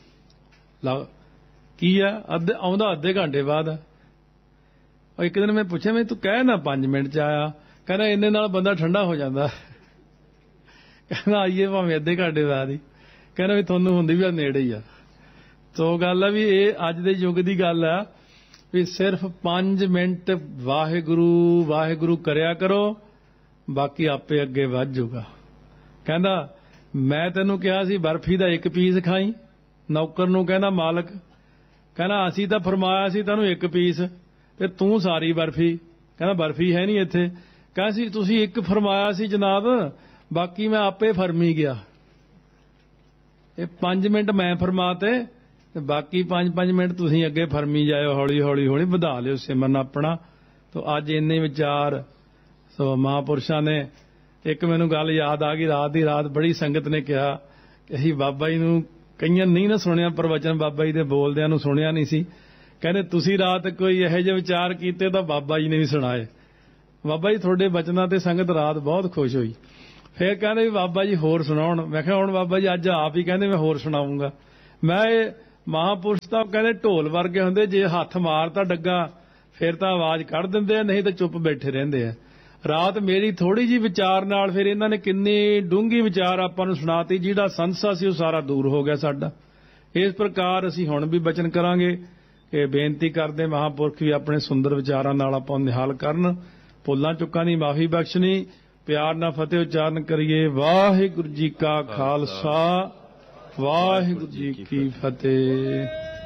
[SPEAKER 2] ਕੀ ਆ, ਆਉਂਦਾ ਅੱਧੇ ਘੰਟੇ ਬਾਅਦ। ਉਹ ਇੱਕ ਦਿਨ ਮੈਂ ਪੁੱਛਿਆ, ਮੈਂ ਤੂੰ ਕਹਿ ਨਾ 5 ਮਿੰਟ 'ਚ ਆਇਆ, ਕਹਿੰਦਾ ਇੰਨੇ ਨਾਲ ਬੰਦਾ ਠੰਡਾ ਹੋ ਜਾਂਦਾ। ਕਹਿੰਦਾ ਆਈਏ ਭਾਵੇਂ ਅੱਧੇ ਘੰਟੇ ਬਾਅਦ ਹੀ, ਕਹਿੰਦਾ ਵੀ ਤੁਹਾਨੂੰ ਹੁੰਦੀ ਵੀ ਨੇੜੇ ਹੀ ਆ। ਸੋ ਗੱਲ ਆ ਵੀ ਇਹ ਅੱਜ ਦੇ ਯੁੱਗ ਦੀ ਗੱਲ ਆ ਵੀ ਸਿਰਫ 5 ਮਿੰਟ ਵਾਹਿਗੁਰੂ ਵਾਹਿਗੁਰੂ ਕਰਿਆ ਕਰੋ, ਬਾਕੀ ਆਪੇ ਅੱਗੇ ਵੱਧ ਜਾਊਗਾ। ਕਹਿੰਦਾ ਮੈਂ ਤੈਨੂੰ ਕਿਹਾ ਸੀ ਬਰਫੀ ਦਾ 1 ਪੀਸ ਖਾਈ, ਨੌਕਰ ਨੂੰ ਕਹਿੰਦਾ ਮਾਲਕ, ਕਹਿੰਦਾ ਅਸੀਂ ਤਾਂ ਫਰਮਾਇਆ ਸੀ ਤੈਨੂੰ 1 ਪੀਸ ਤੇ ਤੂੰ ਸਾਰੀ ਬਰਫੀ। ਕਹਿੰਦਾ ਬਰਫੀ ਹੈ ਨਹੀਂ ਇੱਥੇ। ਕਹਿੰਦਾ ਸੀ ਤੁਸੀਂ 1 ਫਰਮਾਇਆ ਸੀ ਜਨਾਬ, ਬਾਕੀ ਮੈਂ ਆਪੇ ਫਰਮੀ ਗਿਆ। ਇਹ 5 ਮਿੰਟ ਮੈਂ ਫਰਮਾਤੇ ਤੇ ਬਾਕੀ 5-5 ਮਿੰਟ ਤੁਸੀਂ ਅੱਗੇ ਫਰਮੀ ਜਾਇਓ, ਹੌਲੀ ਹੌਲੀ ਹੌਲੀ ਵਧਾ ਲਿਓ ਸਿਮਰਨ ਆਪਣਾ। ਤੋ ਅੱਜ ਇੰਨੇ ਵਿਚਾਰ ਸੋ ਮਹਾਂਪੁਰਸ਼ਾਂ ਨੇ। ਇੱਕ ਮੈਨੂੰ ਗੱਲ ਯਾਦ ਆ ਗਈ, ਰਾਤ ਦੀ ਰਾਤ ਬੜੀ ਸੰਗਤ ਨੇ ਕਿਹਾ ਕਿ ਅਸੀਂ ਬਾਬਾ ਜੀ ਨੂੰ, ਕਈਆਂ ਨਹੀਂ ਨਾ ਸੁਣਿਆ ਪ੍ਰਵਚਨ, ਬਾਬਾ ਜੀ ਦੇ ਬੋਲਦਿਆਂ ਨੂੰ ਸੁਣਿਆ ਨਹੀਂ ਸੀ। ਕਹਿੰਦੇ ਤੁਸੀਂ ਰਾਤ ਕੋਈ ਇਹੋ ਜਿਹੇ ਵਿਚਾਰ ਕੀਤੇ ਤਾਂ ਬਾਬਾ ਜੀ ਨੇ ਵੀ ਸੁਣਾਏ। ਬਾਬਾ ਜੀ ਤੁਹਾਡੇ ਬਚਨਾਂ ਤੇ ਸੰਗਤ ਰਾਤ ਬਹੁਤ ਖੁਸ਼ ਹੋਈ। ਫਿਰ ਕਹਿੰਦੇ ਵੀ ਬਾਬਾ ਜੀ ਹੋਰ ਸੁਣਾਉਣ। ਮੈਂ ਕਿਹਾ ਹੁਣ ਬਾਬਾ ਜੀ ਅੱਜ ਆਪ ਹੀ ਕਹਿੰਦੇ ਮੈਂ ਹੋਰ ਸੁਣਾਉਂਗਾ। ਮੈਂ ਇਹ ਮਹਾਂਪੁਰਸ਼ ਤਾਂ ਕਹਿੰਦੇ ਢੋਲ ਵਰਗੇ ਹੁੰਦੇ, ਜੇ ਹੱਥ ਮਾਰਤਾ ਡੱਗਾ ਫਿਰ ਤਾਂ ਆਵਾਜ਼ ਕੱਢ ਦਿੰਦੇ ਆ, ਨਹੀਂ ਤਾਂ ਚੁੱਪ ਬੈਠੇ ਰਹਿੰਦੇ ਆ। ਰਾਤ ਮੇਰੀ ਥੋੜੀ ਜਿਹੀ ਵਿਚਾਰ ਨਾਲ ਫਿਰ ਇਹਨਾਂ ਨੇ ਕਿੰਨੀ ਡੂੰਘੀ ਵਿਚਾਰ ਆਪਾਂ ਨੂੰ ਸੁਣਾਤੀ, ਜਿਹੜਾ ਸੰਸਾ ਸੀ ਉਹ ਸਾਰਾ ਦੂਰ ਹੋ ਗਿਆ ਸਾਡਾ। ਇਸ ਪ੍ਰਕਾਰ ਅਸੀਂ ਹੁਣ ਵੀ ਬਚਨ ਕਰਾਂਗੇ ਕਿ ਬੇਨਤੀ ਕਰਦੇ ਮਹਾਂਪੁਰਖ ਵੀ ਆਪਣੇ ਸੁੰਦਰ ਵਿਚਾਰਾਂ ਨਾਲ ਆਪਾਂ ਨਿਹਾਲ ਕਰਨ। ਭੁੱਲਾਂ ਚੁੱਕਾਂ ਦੀ ਮਾਫੀ ਬਖਸ਼ਣੀ, ਪਿਆਰ ਨਾਲ ਫਤਿਹ ਉਚਾਰਨ ਕਰੀਏ। ਵਾਹਿਗੁਰੂ ਜੀ ਕਾ ਖਾਲਸਾ, ਵਾਹਿਗੁਰੂ ਜੀ ਕੀ ਫਤਿਹ।